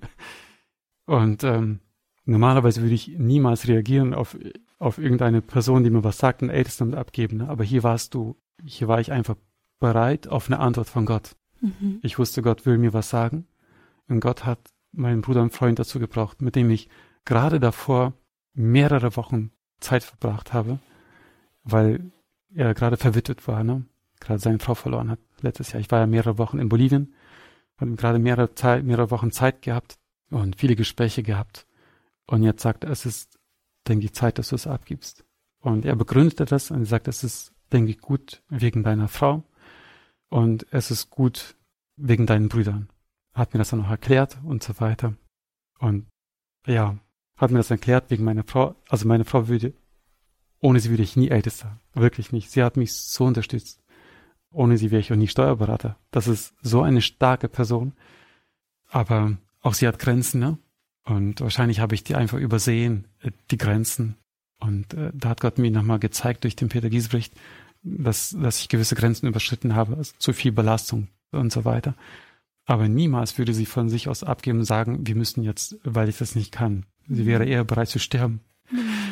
Und ähm, normalerweise würde ich niemals reagieren auf, auf irgendeine Person, die mir was sagt, ein Ältesten abgeben. Ne? Aber hier warst du, hier war ich einfach bereit auf eine Antwort von Gott. Mhm. Ich wusste, Gott will mir was sagen. Und Gott hat meinen Bruder und Freund dazu gebraucht, mit dem ich gerade davor mehrere Wochen Zeit verbracht habe, weil er gerade verwitwet war, ne? Gerade seine Frau verloren hat letztes Jahr. Ich war ja mehrere Wochen in Bolivien, habe gerade mehrere, Zeit, mehrere Wochen Zeit gehabt und viele Gespräche gehabt. Und jetzt sagt er, es ist, denke ich, Zeit, dass du es abgibst. Und er begründete das und sagt, es ist, denke ich, gut wegen deiner Frau und es ist gut wegen deinen Brüdern. Hat mir das dann noch erklärt und so weiter. Und ja, hat mir das erklärt wegen meiner Frau. Also meine Frau würde, ohne sie würde ich nie Ältester. Wirklich nicht. Sie hat mich so unterstützt. Ohne sie wäre ich auch nie Steuerberater. Das ist so eine starke Person. Aber auch sie hat Grenzen, ne? Und wahrscheinlich habe ich die einfach übersehen, die Grenzen. Und äh, da hat Gott mir nochmal gezeigt durch den Peter Giesbrecht, dass, dass ich gewisse Grenzen überschritten habe, also zu viel Belastung und so weiter. Aber niemals würde sie von sich aus abgeben und sagen, wir müssen jetzt, weil ich das nicht kann. Sie wäre eher bereit zu sterben. Mhm.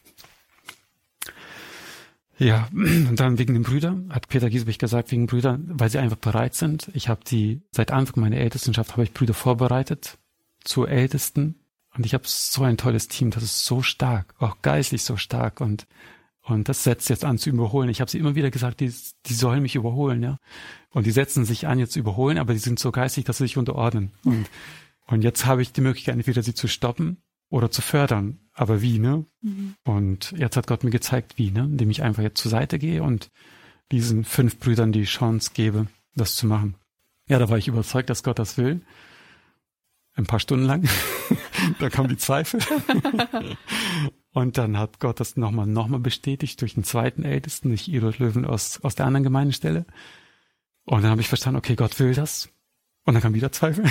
Ja, und dann wegen den Brüdern, hat Peter Giesbrecht gesagt, wegen Brüdern, weil sie einfach bereit sind. Ich habe die, seit Anfang meiner Ältestenschaft habe ich Brüder vorbereitet zu Ältesten. Und ich habe so ein tolles Team, das ist so stark, auch geistlich so stark. Und und das setzt jetzt an zu überholen. Ich habe sie immer wieder gesagt, die, die sollen mich überholen, ja. Und die setzen sich an, jetzt zu überholen, aber die sind so geistig, dass sie sich unterordnen. Und, und jetzt habe ich die Möglichkeit, entweder sie zu stoppen oder zu fördern. Aber wie, ne? Mhm. Und jetzt hat Gott mir gezeigt, wie, ne? Indem ich einfach jetzt zur Seite gehe und diesen fünf Brüdern die Chance gebe, das zu machen. Ja, da war ich überzeugt, dass Gott das will. Ein paar Stunden lang. Da kamen die Zweifel. Und dann hat Gott das nochmal nochmal bestätigt durch den zweiten Ältesten, durch Edward Löwen aus, aus der anderen Gemeindestelle. Und dann habe ich verstanden, okay, Gott will das. Und dann kam wieder Zweifel.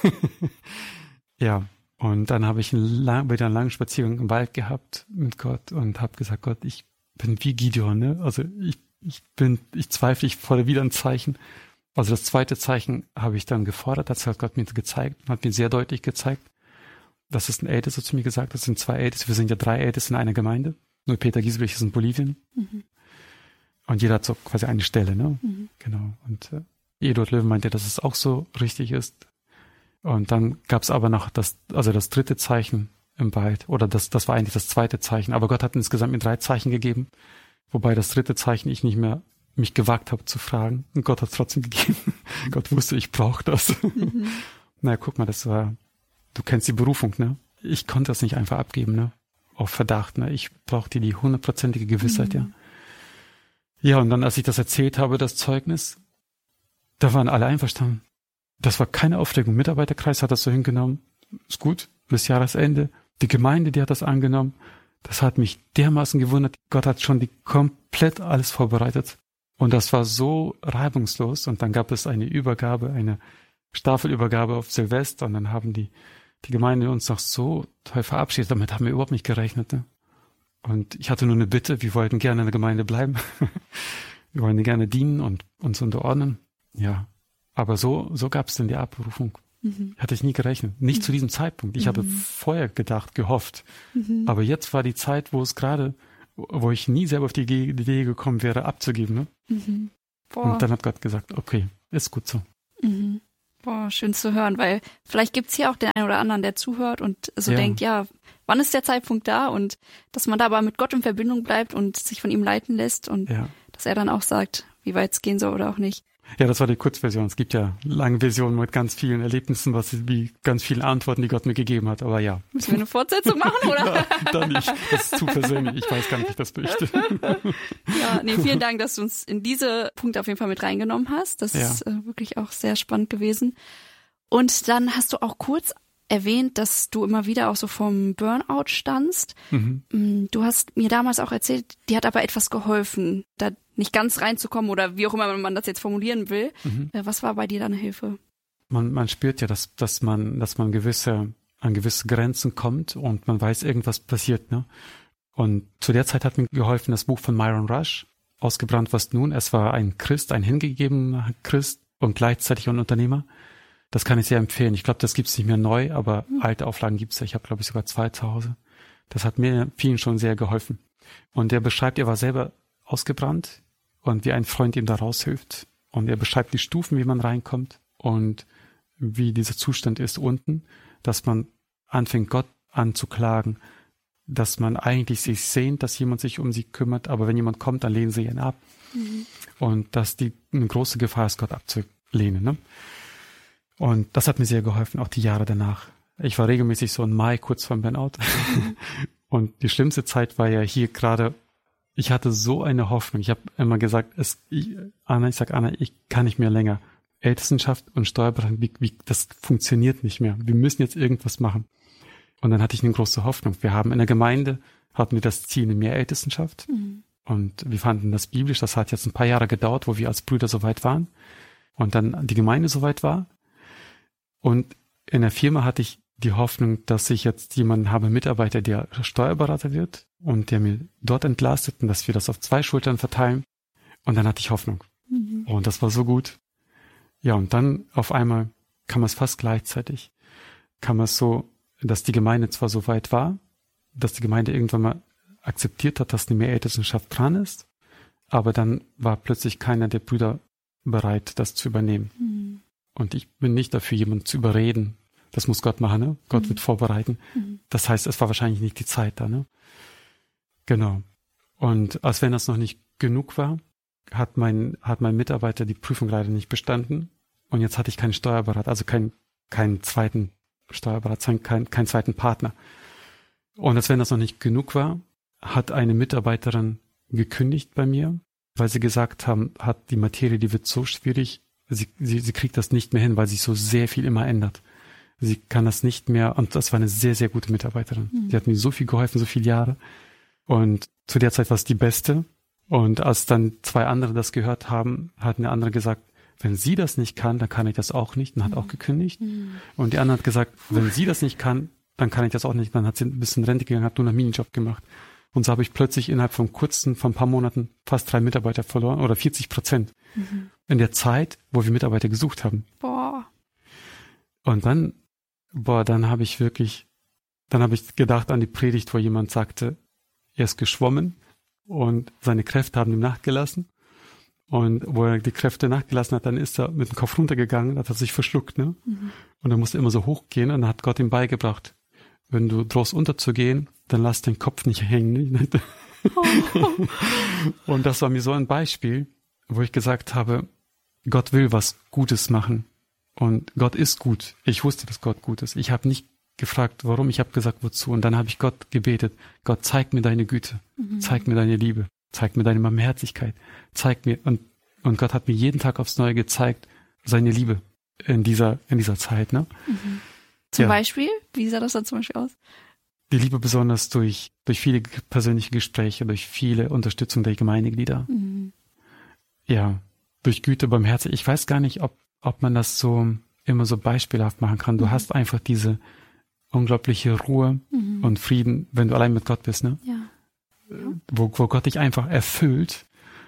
Ja, und dann habe ich einen lang, wieder einen langen Spaziergang im Wald gehabt mit Gott und habe gesagt, Gott, ich bin wie Gideon, ne? Also ich, ich bin, ich zweifle, ich fordere wieder ein Zeichen. Also das zweite Zeichen habe ich dann gefordert, das hat Gott mir gezeigt, hat mir sehr deutlich gezeigt. Das ist ein Ältester zu mir gesagt, das sind zwei Älteste, wir sind ja drei Älteste in einer Gemeinde. Nur Peter Giesbrecht ist in Bolivien. Mhm. Und jeder hat so quasi eine Stelle, ne? Mhm. Genau. Und äh, Eduard Löwen meinte, dass es auch so richtig ist. Und dann gab es aber noch das, also das dritte Zeichen im Wald, oder das, das war eigentlich das zweite Zeichen. Aber Gott hat insgesamt mir drei Zeichen gegeben, wobei das dritte Zeichen ich nicht mehr mich gewagt habe zu fragen. Und Gott hat es trotzdem gegeben. Gott wusste, ich brauche das. Mhm. Naja, guck mal, das war, du kennst die Berufung, ne? Ich konnte das nicht einfach abgeben, ne? Auf Verdacht, ne? Ich brauchte die hundertprozentige Gewissheit, mhm. ja. Ja, und dann, als ich das erzählt habe, das Zeugnis, da waren alle einverstanden. Das war keine Aufregung. Mitarbeiterkreis hat das so hingenommen. Ist gut, bis Jahresende. Die Gemeinde, die hat das angenommen. Das hat mich dermaßen gewundert. Gott hat schon die komplett alles vorbereitet. Und das war so reibungslos. Und dann gab es eine Übergabe, eine Staffelübergabe auf Silvester. Und dann haben die, die Gemeinde uns noch so toll verabschiedet. Damit haben wir überhaupt nicht gerechnet, ne? Und ich hatte nur eine Bitte. Wir wollten gerne in der Gemeinde bleiben. Wir wollten gerne dienen und uns unterordnen. Ja. Aber so, so gab es dann die Abberufung. Mhm. Hatte ich nie gerechnet. Nicht mhm. zu diesem Zeitpunkt. Ich mhm. habe vorher gedacht, gehofft. Mhm. Aber jetzt war die Zeit, wo es gerade, wo ich nie selber auf die Idee gekommen wäre, abzugeben. Ne? Mhm. Und dann hat Gott gesagt, okay, ist gut so. Mhm. Boah, schön zu hören, weil vielleicht gibt's hier auch den einen oder anderen, der zuhört und so ja. denkt, ja, wann ist der Zeitpunkt da? Und dass man da aber mit Gott in Verbindung bleibt und sich von ihm leiten lässt und ja. dass er dann auch sagt, wie weit es gehen soll oder auch nicht. Ja, das war die Kurzversion. Es gibt ja lange Versionen mit ganz vielen Erlebnissen, was wie ganz vielen Antworten, die Gott mir gegeben hat. Aber ja. Müssen wir eine Fortsetzung machen, oder? Ja, dann nicht. Das ist zu persönlich. Ich weiß gar nicht, wie ich das möchte. Ja, nee, vielen Dank, dass du uns in diese Punkte auf jeden Fall mit reingenommen hast. Das ja. ist äh, wirklich auch sehr spannend gewesen. Und dann hast du auch kurz erwähnt, dass du immer wieder auch so vom Burnout standst. Mhm. Du hast mir damals auch erzählt, dir hat aber etwas geholfen, da nicht ganz reinzukommen oder wie auch immer man das jetzt formulieren will. Mhm. Was war bei dir da eine Hilfe? Man, man spürt ja, dass, dass man, dass man gewisse, an gewisse Grenzen kommt und man weiß, irgendwas passiert, ne? Und zu der Zeit hat mir geholfen das Buch von Myron Rush, Ausgebrannt, was nun? Es war ein Christ, ein hingegebener Christ und gleichzeitig ein Unternehmer. Das kann ich sehr empfehlen. Ich glaube, das gibt's nicht mehr neu, aber mhm. alte Auflagen gibt's ja. Ich habe, glaube ich, sogar zwei zu Hause. Das hat mir vielen schon sehr geholfen. Und er beschreibt, er war selber ausgebrannt und wie ein Freund ihm da raushilft. Und er beschreibt die Stufen, wie man reinkommt und wie dieser Zustand ist unten, dass man anfängt, Gott anzuklagen, dass man eigentlich sich sehnt, dass jemand sich um sie kümmert, aber wenn jemand kommt, dann lehnen sie ihn ab. Mhm. Und dass die eine große Gefahr ist, Gott abzulehnen, ne? Und das hat mir sehr geholfen, auch die Jahre danach. Ich war regelmäßig so im Mai kurz vor dem Burnout. Und die schlimmste Zeit war ja hier gerade, ich hatte so eine Hoffnung. Ich habe immer gesagt, es, ich, Anna, ich sag Anna, ich kann nicht mehr länger. Ältestenschaft und Steuerberatung, wie, wie, das funktioniert nicht mehr. Wir müssen jetzt irgendwas machen. Und dann hatte ich eine große Hoffnung. Wir haben in der Gemeinde, hatten wir das Ziel, eine Mehrältestenschaft. Mhm. Und wir fanden das biblisch. Das hat jetzt ein paar Jahre gedauert, wo wir als Brüder so weit waren. Und dann die Gemeinde so weit war. Und in der Firma hatte ich die Hoffnung, dass ich jetzt jemanden habe, Mitarbeiter, der Steuerberater wird und der mir dort entlastet und dass wir das auf zwei Schultern verteilen. Und dann hatte ich Hoffnung. Mhm. Und das war so gut. Ja, und dann auf einmal kam es fast gleichzeitig. Kam es so, dass die Gemeinde zwar so weit war, dass die Gemeinde irgendwann mal akzeptiert hat, dass eine Mehrältestenschaft dran ist, aber dann war plötzlich keiner der Brüder bereit, das zu übernehmen. Mhm. Und ich bin nicht dafür, jemanden zu überreden. Das muss Gott machen, ne? Gott mhm. wird vorbereiten. Mhm. Das heißt, es war wahrscheinlich nicht die Zeit da, ne? Genau. Und als wenn das noch nicht genug war, hat mein, hat mein Mitarbeiter die Prüfung leider nicht bestanden. Und jetzt hatte ich keinen Steuerberater, also keinen, keinen zweiten Steuerberater, keinen, keinen zweiten Partner. Und als wenn das noch nicht genug war, hat eine Mitarbeiterin gekündigt bei mir, weil sie gesagt haben, hat die Materie, die wird so schwierig, sie, sie, sie kriegt das nicht mehr hin, weil sich so sehr viel immer ändert. Sie kann das nicht mehr, und das war eine sehr, sehr gute Mitarbeiterin. Mhm. Die hat mir so viel geholfen, so viele Jahre. Und zu der Zeit war es die beste. Und als dann zwei andere das gehört haben, hat eine andere gesagt, wenn sie das nicht kann, dann kann ich das auch nicht, und hat mhm. auch gekündigt. Mhm. Und die andere hat gesagt, wenn sie das nicht kann, dann kann ich das auch nicht. Dann hat sie ein bisschen Rente gegangen, hat nur einen Minijob gemacht. Und so habe ich plötzlich innerhalb von kurzen, von ein paar Monaten fast drei Mitarbeiter verloren, oder vierzig Prozent. Mhm. In der Zeit, wo wir Mitarbeiter gesucht haben. Boah. Und dann, boah, dann habe ich wirklich, dann habe ich gedacht an die Predigt, wo jemand sagte, er ist geschwommen und seine Kräfte haben ihm nachgelassen. Und wo er die Kräfte nachgelassen hat, dann ist er mit dem Kopf runtergegangen, hat er sich verschluckt, ne? Mhm. Und er musste immer so hochgehen, und dann hat Gott ihm beigebracht, wenn du drohst unterzugehen, dann lass den Kopf nicht hängen. Ne? Oh. Und das war mir so ein Beispiel, wo ich gesagt habe, Gott will was Gutes machen. Und Gott ist gut. Ich wusste, dass Gott gut ist. Ich habe nicht gefragt, warum. Ich habe gesagt, wozu. Und dann habe ich Gott gebetet. Gott, zeig mir deine Güte. Mhm. Zeig mir deine Liebe. Zeig mir deine Barmherzigkeit. Zeig mir. Und, und Gott hat mir jeden Tag aufs Neue gezeigt, seine Liebe in dieser, in dieser Zeit. Ne? Mhm. Zum ja. Beispiel? Wie sah das dann zum Beispiel aus? Die Liebe besonders durch, durch viele persönliche Gespräche, durch viele Unterstützung der Gemeindeglieder. Mhm. Ja, durch Güte, Barmherzigkeit. Ich weiß gar nicht, ob, ob man das so immer so beispielhaft machen kann. Du mhm. hast einfach diese unglaubliche Ruhe mhm. und Frieden, wenn du allein mit Gott bist, ne? Ja. ja. Wo, wo Gott dich einfach erfüllt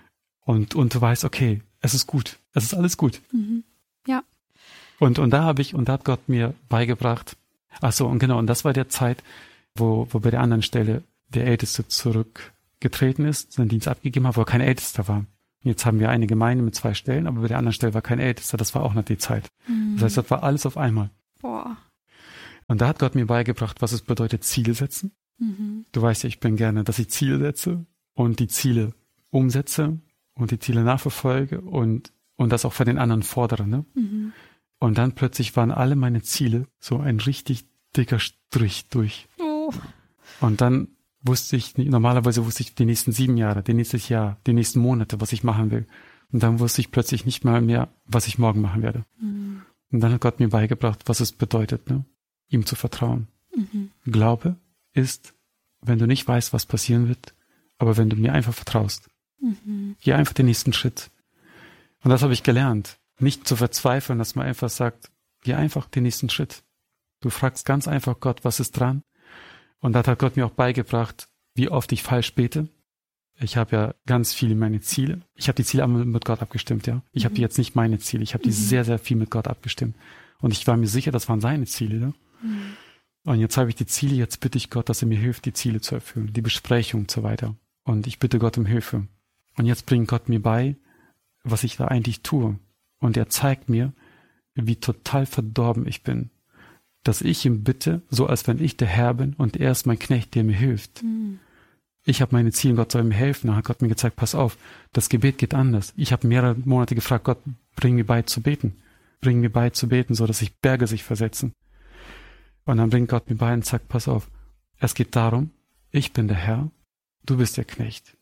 und, und du weißt, okay, es ist gut. Es ist alles gut. Mhm. Ja. Und, und da habe ich, und da hat Gott mir beigebracht, ach so, und genau, und das war der Zeit, wo, wo bei der anderen Stelle der Älteste zurückgetreten ist, seinen Dienst abgegeben hat, wo er kein Ältester war. Jetzt haben wir eine Gemeinde mit zwei Stellen, aber bei der anderen Stelle war kein Ältester, das war auch nicht die Zeit. Mhm. Das heißt, das war alles auf einmal. Boah. Und da hat Gott mir beigebracht, was es bedeutet, Ziele setzen. Mhm. Du weißt ja, ich bin gerne, dass ich Ziele setze und die Ziele umsetze und die Ziele nachverfolge und, und das auch von den anderen fordere, ne? Mhm. Und dann plötzlich waren alle meine Ziele so ein richtig dicker Strich durch. Oh. Und dann wusste ich, normalerweise wusste ich die nächsten sieben Jahre, die nächstes Jahr, die nächsten Monate, was ich machen will. Und dann wusste ich plötzlich nicht mal mehr, was ich morgen machen werde. Mhm. Und dann hat Gott mir beigebracht, was es bedeutet, ne? Ihm zu vertrauen. Mhm. Glaube ist, wenn du nicht weißt, was passieren wird, aber wenn du mir einfach vertraust. Mhm. Geh einfach den nächsten Schritt. Und das habe ich gelernt. Nicht zu verzweifeln, dass man einfach sagt, geh einfach den nächsten Schritt. Du fragst ganz einfach Gott, was ist dran? Und das hat Gott mir auch beigebracht, wie oft ich falsch bete. Ich habe ja ganz viele meine Ziele. Ich habe die Ziele mit Gott abgestimmt, ja. Ich mhm. habe die jetzt nicht meine Ziele. Ich habe die mhm. sehr, sehr viel mit Gott abgestimmt. Und ich war mir sicher, das waren seine Ziele, ne? Mhm. Und jetzt habe ich die Ziele, jetzt bitte ich Gott, dass er mir hilft, die Ziele zu erfüllen, die Besprechung und so weiter. Und ich bitte Gott um Hilfe. Und jetzt bringt Gott mir bei, was ich da eigentlich tue. Und er zeigt mir, wie total verdorben ich bin. Dass ich ihm bitte, so als wenn ich der Herr bin und er ist mein Knecht, der mir hilft. Mhm. Ich habe meine Ziele, Gott soll mir helfen. Dann hat Gott mir gezeigt, pass auf, das Gebet geht anders. Ich habe mehrere Monate gefragt, Gott, bring mir bei zu beten. Bring mir bei zu beten, so dass sich Berge sich versetzen. Und dann bringt Gott mir bei und sagt, pass auf, es geht darum, ich bin der Herr, du bist der Knecht.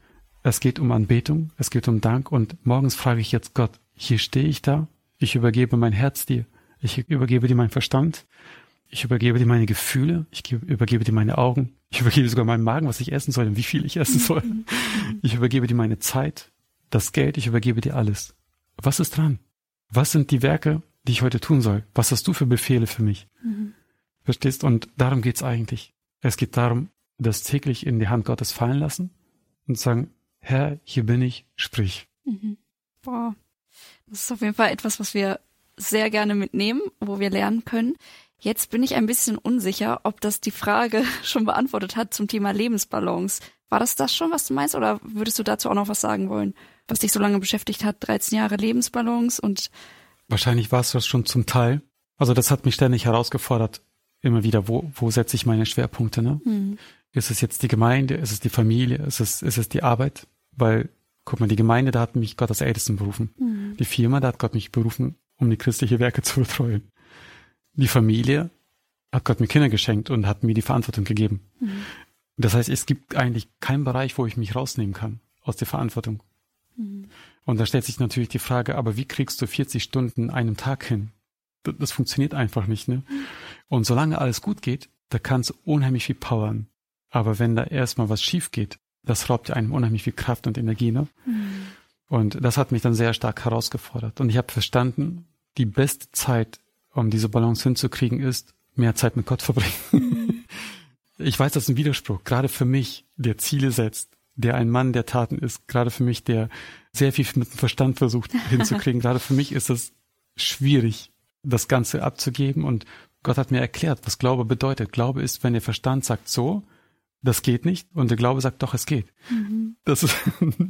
Es geht um Anbetung, es geht um Dank und morgens frage ich jetzt Gott, hier stehe ich da, ich übergebe mein Herz dir, ich übergebe dir meinen Verstand, ich übergebe dir meine Gefühle, ich übergebe dir meine Augen, ich übergebe sogar meinen Magen, was ich essen soll und wie viel ich essen soll. Ich übergebe dir meine Zeit, das Geld, ich übergebe dir alles. Was ist dran? Was sind die Werke, die ich heute tun soll? Was hast du für Befehle für mich? Mhm. Verstehst? Und darum geht's eigentlich. Es geht darum, das täglich in die Hand Gottes fallen lassen und sagen, Herr, hier bin ich, sprich. Mhm. Boah, das ist auf jeden Fall etwas, was wir sehr gerne mitnehmen, wo wir lernen können. Jetzt bin ich ein bisschen unsicher, ob das die Frage schon beantwortet hat zum Thema Lebensbalance. War das das schon, was du meinst, oder würdest du dazu auch noch was sagen wollen, was dich so lange beschäftigt hat, dreizehn Jahre Lebensbalance und... Wahrscheinlich war es das schon zum Teil. Also das hat mich ständig herausgefordert, immer wieder, wo, wo setze ich meine Schwerpunkte, ne? Mhm. Ist es jetzt die Gemeinde, ist es die Familie, ist es, ist es die Arbeit? Weil, guck mal, die Gemeinde, da hat mich Gott als Ältesten berufen. Mhm. Die Firma, da hat Gott mich berufen, um die christliche Werke zu betreuen. Die Familie hat Gott mir Kinder geschenkt und hat mir die Verantwortung gegeben. Mhm. Das heißt, es gibt eigentlich keinen Bereich, wo ich mich rausnehmen kann aus der Verantwortung. Mhm. Und da stellt sich natürlich die Frage, aber wie kriegst du vierzig Stunden in einem Tag hin? Das, das funktioniert einfach nicht, ne? Mhm. Und solange alles gut geht, da kannst du unheimlich viel powern. Aber wenn da erstmal was schief geht, das raubt ja einem unheimlich viel Kraft und Energie, ne? Mhm. Und das hat mich dann sehr stark herausgefordert. Und ich habe verstanden, die beste Zeit, um diese Balance hinzukriegen, ist, mehr Zeit mit Gott verbringen. Mhm. Ich weiß, das ist ein Widerspruch, gerade für mich, der Ziele setzt, der ein Mann der Taten ist, gerade für mich, der sehr viel mit dem Verstand versucht hinzukriegen, gerade für mich ist es schwierig, das Ganze abzugeben. Und Gott hat mir erklärt, was Glaube bedeutet. Glaube ist, wenn der Verstand sagt so, das geht nicht, und der Glaube sagt doch, es geht. Mhm. Das ist mhm.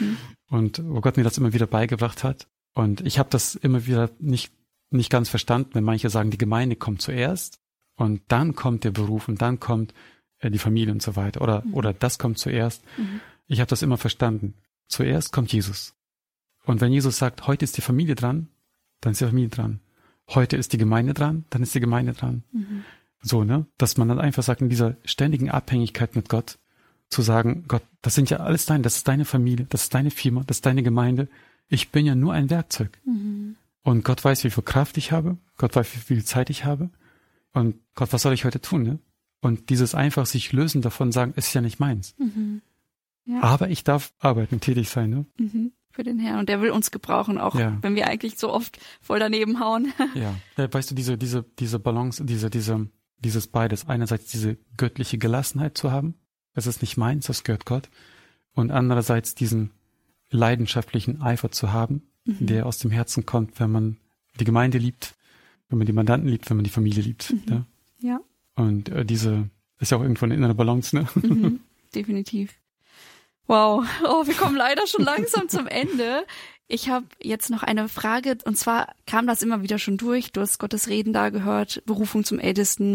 Und wo Gott mir das immer wieder beigebracht hat. Und ich habe das immer wieder nicht nicht ganz verstanden, wenn manche sagen, die Gemeinde kommt zuerst und dann kommt der Beruf und dann kommt äh, die Familie und so weiter. Oder, mhm. oder das kommt zuerst. Mhm. Ich habe das immer verstanden. Zuerst kommt Jesus. Und wenn Jesus sagt, heute ist die Familie dran, dann ist die Familie dran. Heute ist die Gemeinde dran, dann ist die Gemeinde dran. Mhm. So, ne? Dass man dann einfach sagt, in dieser ständigen Abhängigkeit mit Gott, zu sagen, Gott, das sind ja alles deine, das ist deine Familie, das ist deine Firma, das ist deine Gemeinde. Ich bin ja nur ein Werkzeug. Mhm. Und Gott weiß, wie viel Kraft ich habe. Gott weiß, wie viel Zeit ich habe. Und Gott, was soll ich heute tun, ne? Und dieses einfach sich lösen davon, sagen, es ist ja nicht meins. Mhm. Ja. Aber ich darf arbeiten, tätig sein, ne? Mhm. Für den Herrn. Und der will uns gebrauchen, auch ja. wenn wir eigentlich so oft voll daneben hauen. Ja. Ja, weißt du, diese, diese, diese Balance, diese, diese, dieses beides. Einerseits diese göttliche Gelassenheit zu haben. Es ist nicht meins, das gehört Gott. Und andererseits diesen leidenschaftlichen Eifer zu haben, mhm. der aus dem Herzen kommt, wenn man die Gemeinde liebt, wenn man die Mandanten liebt, wenn man die Familie liebt. Mhm. Ja. ja. Und äh, diese ist ja auch irgendwo eine innere Balance, ne? Mhm. Definitiv. Wow. Oh, wir kommen leider schon langsam zum Ende. Ich habe jetzt noch eine Frage, und zwar kam das immer wieder schon durch. Du hast Gottes Reden da gehört, Berufung zum Ältesten,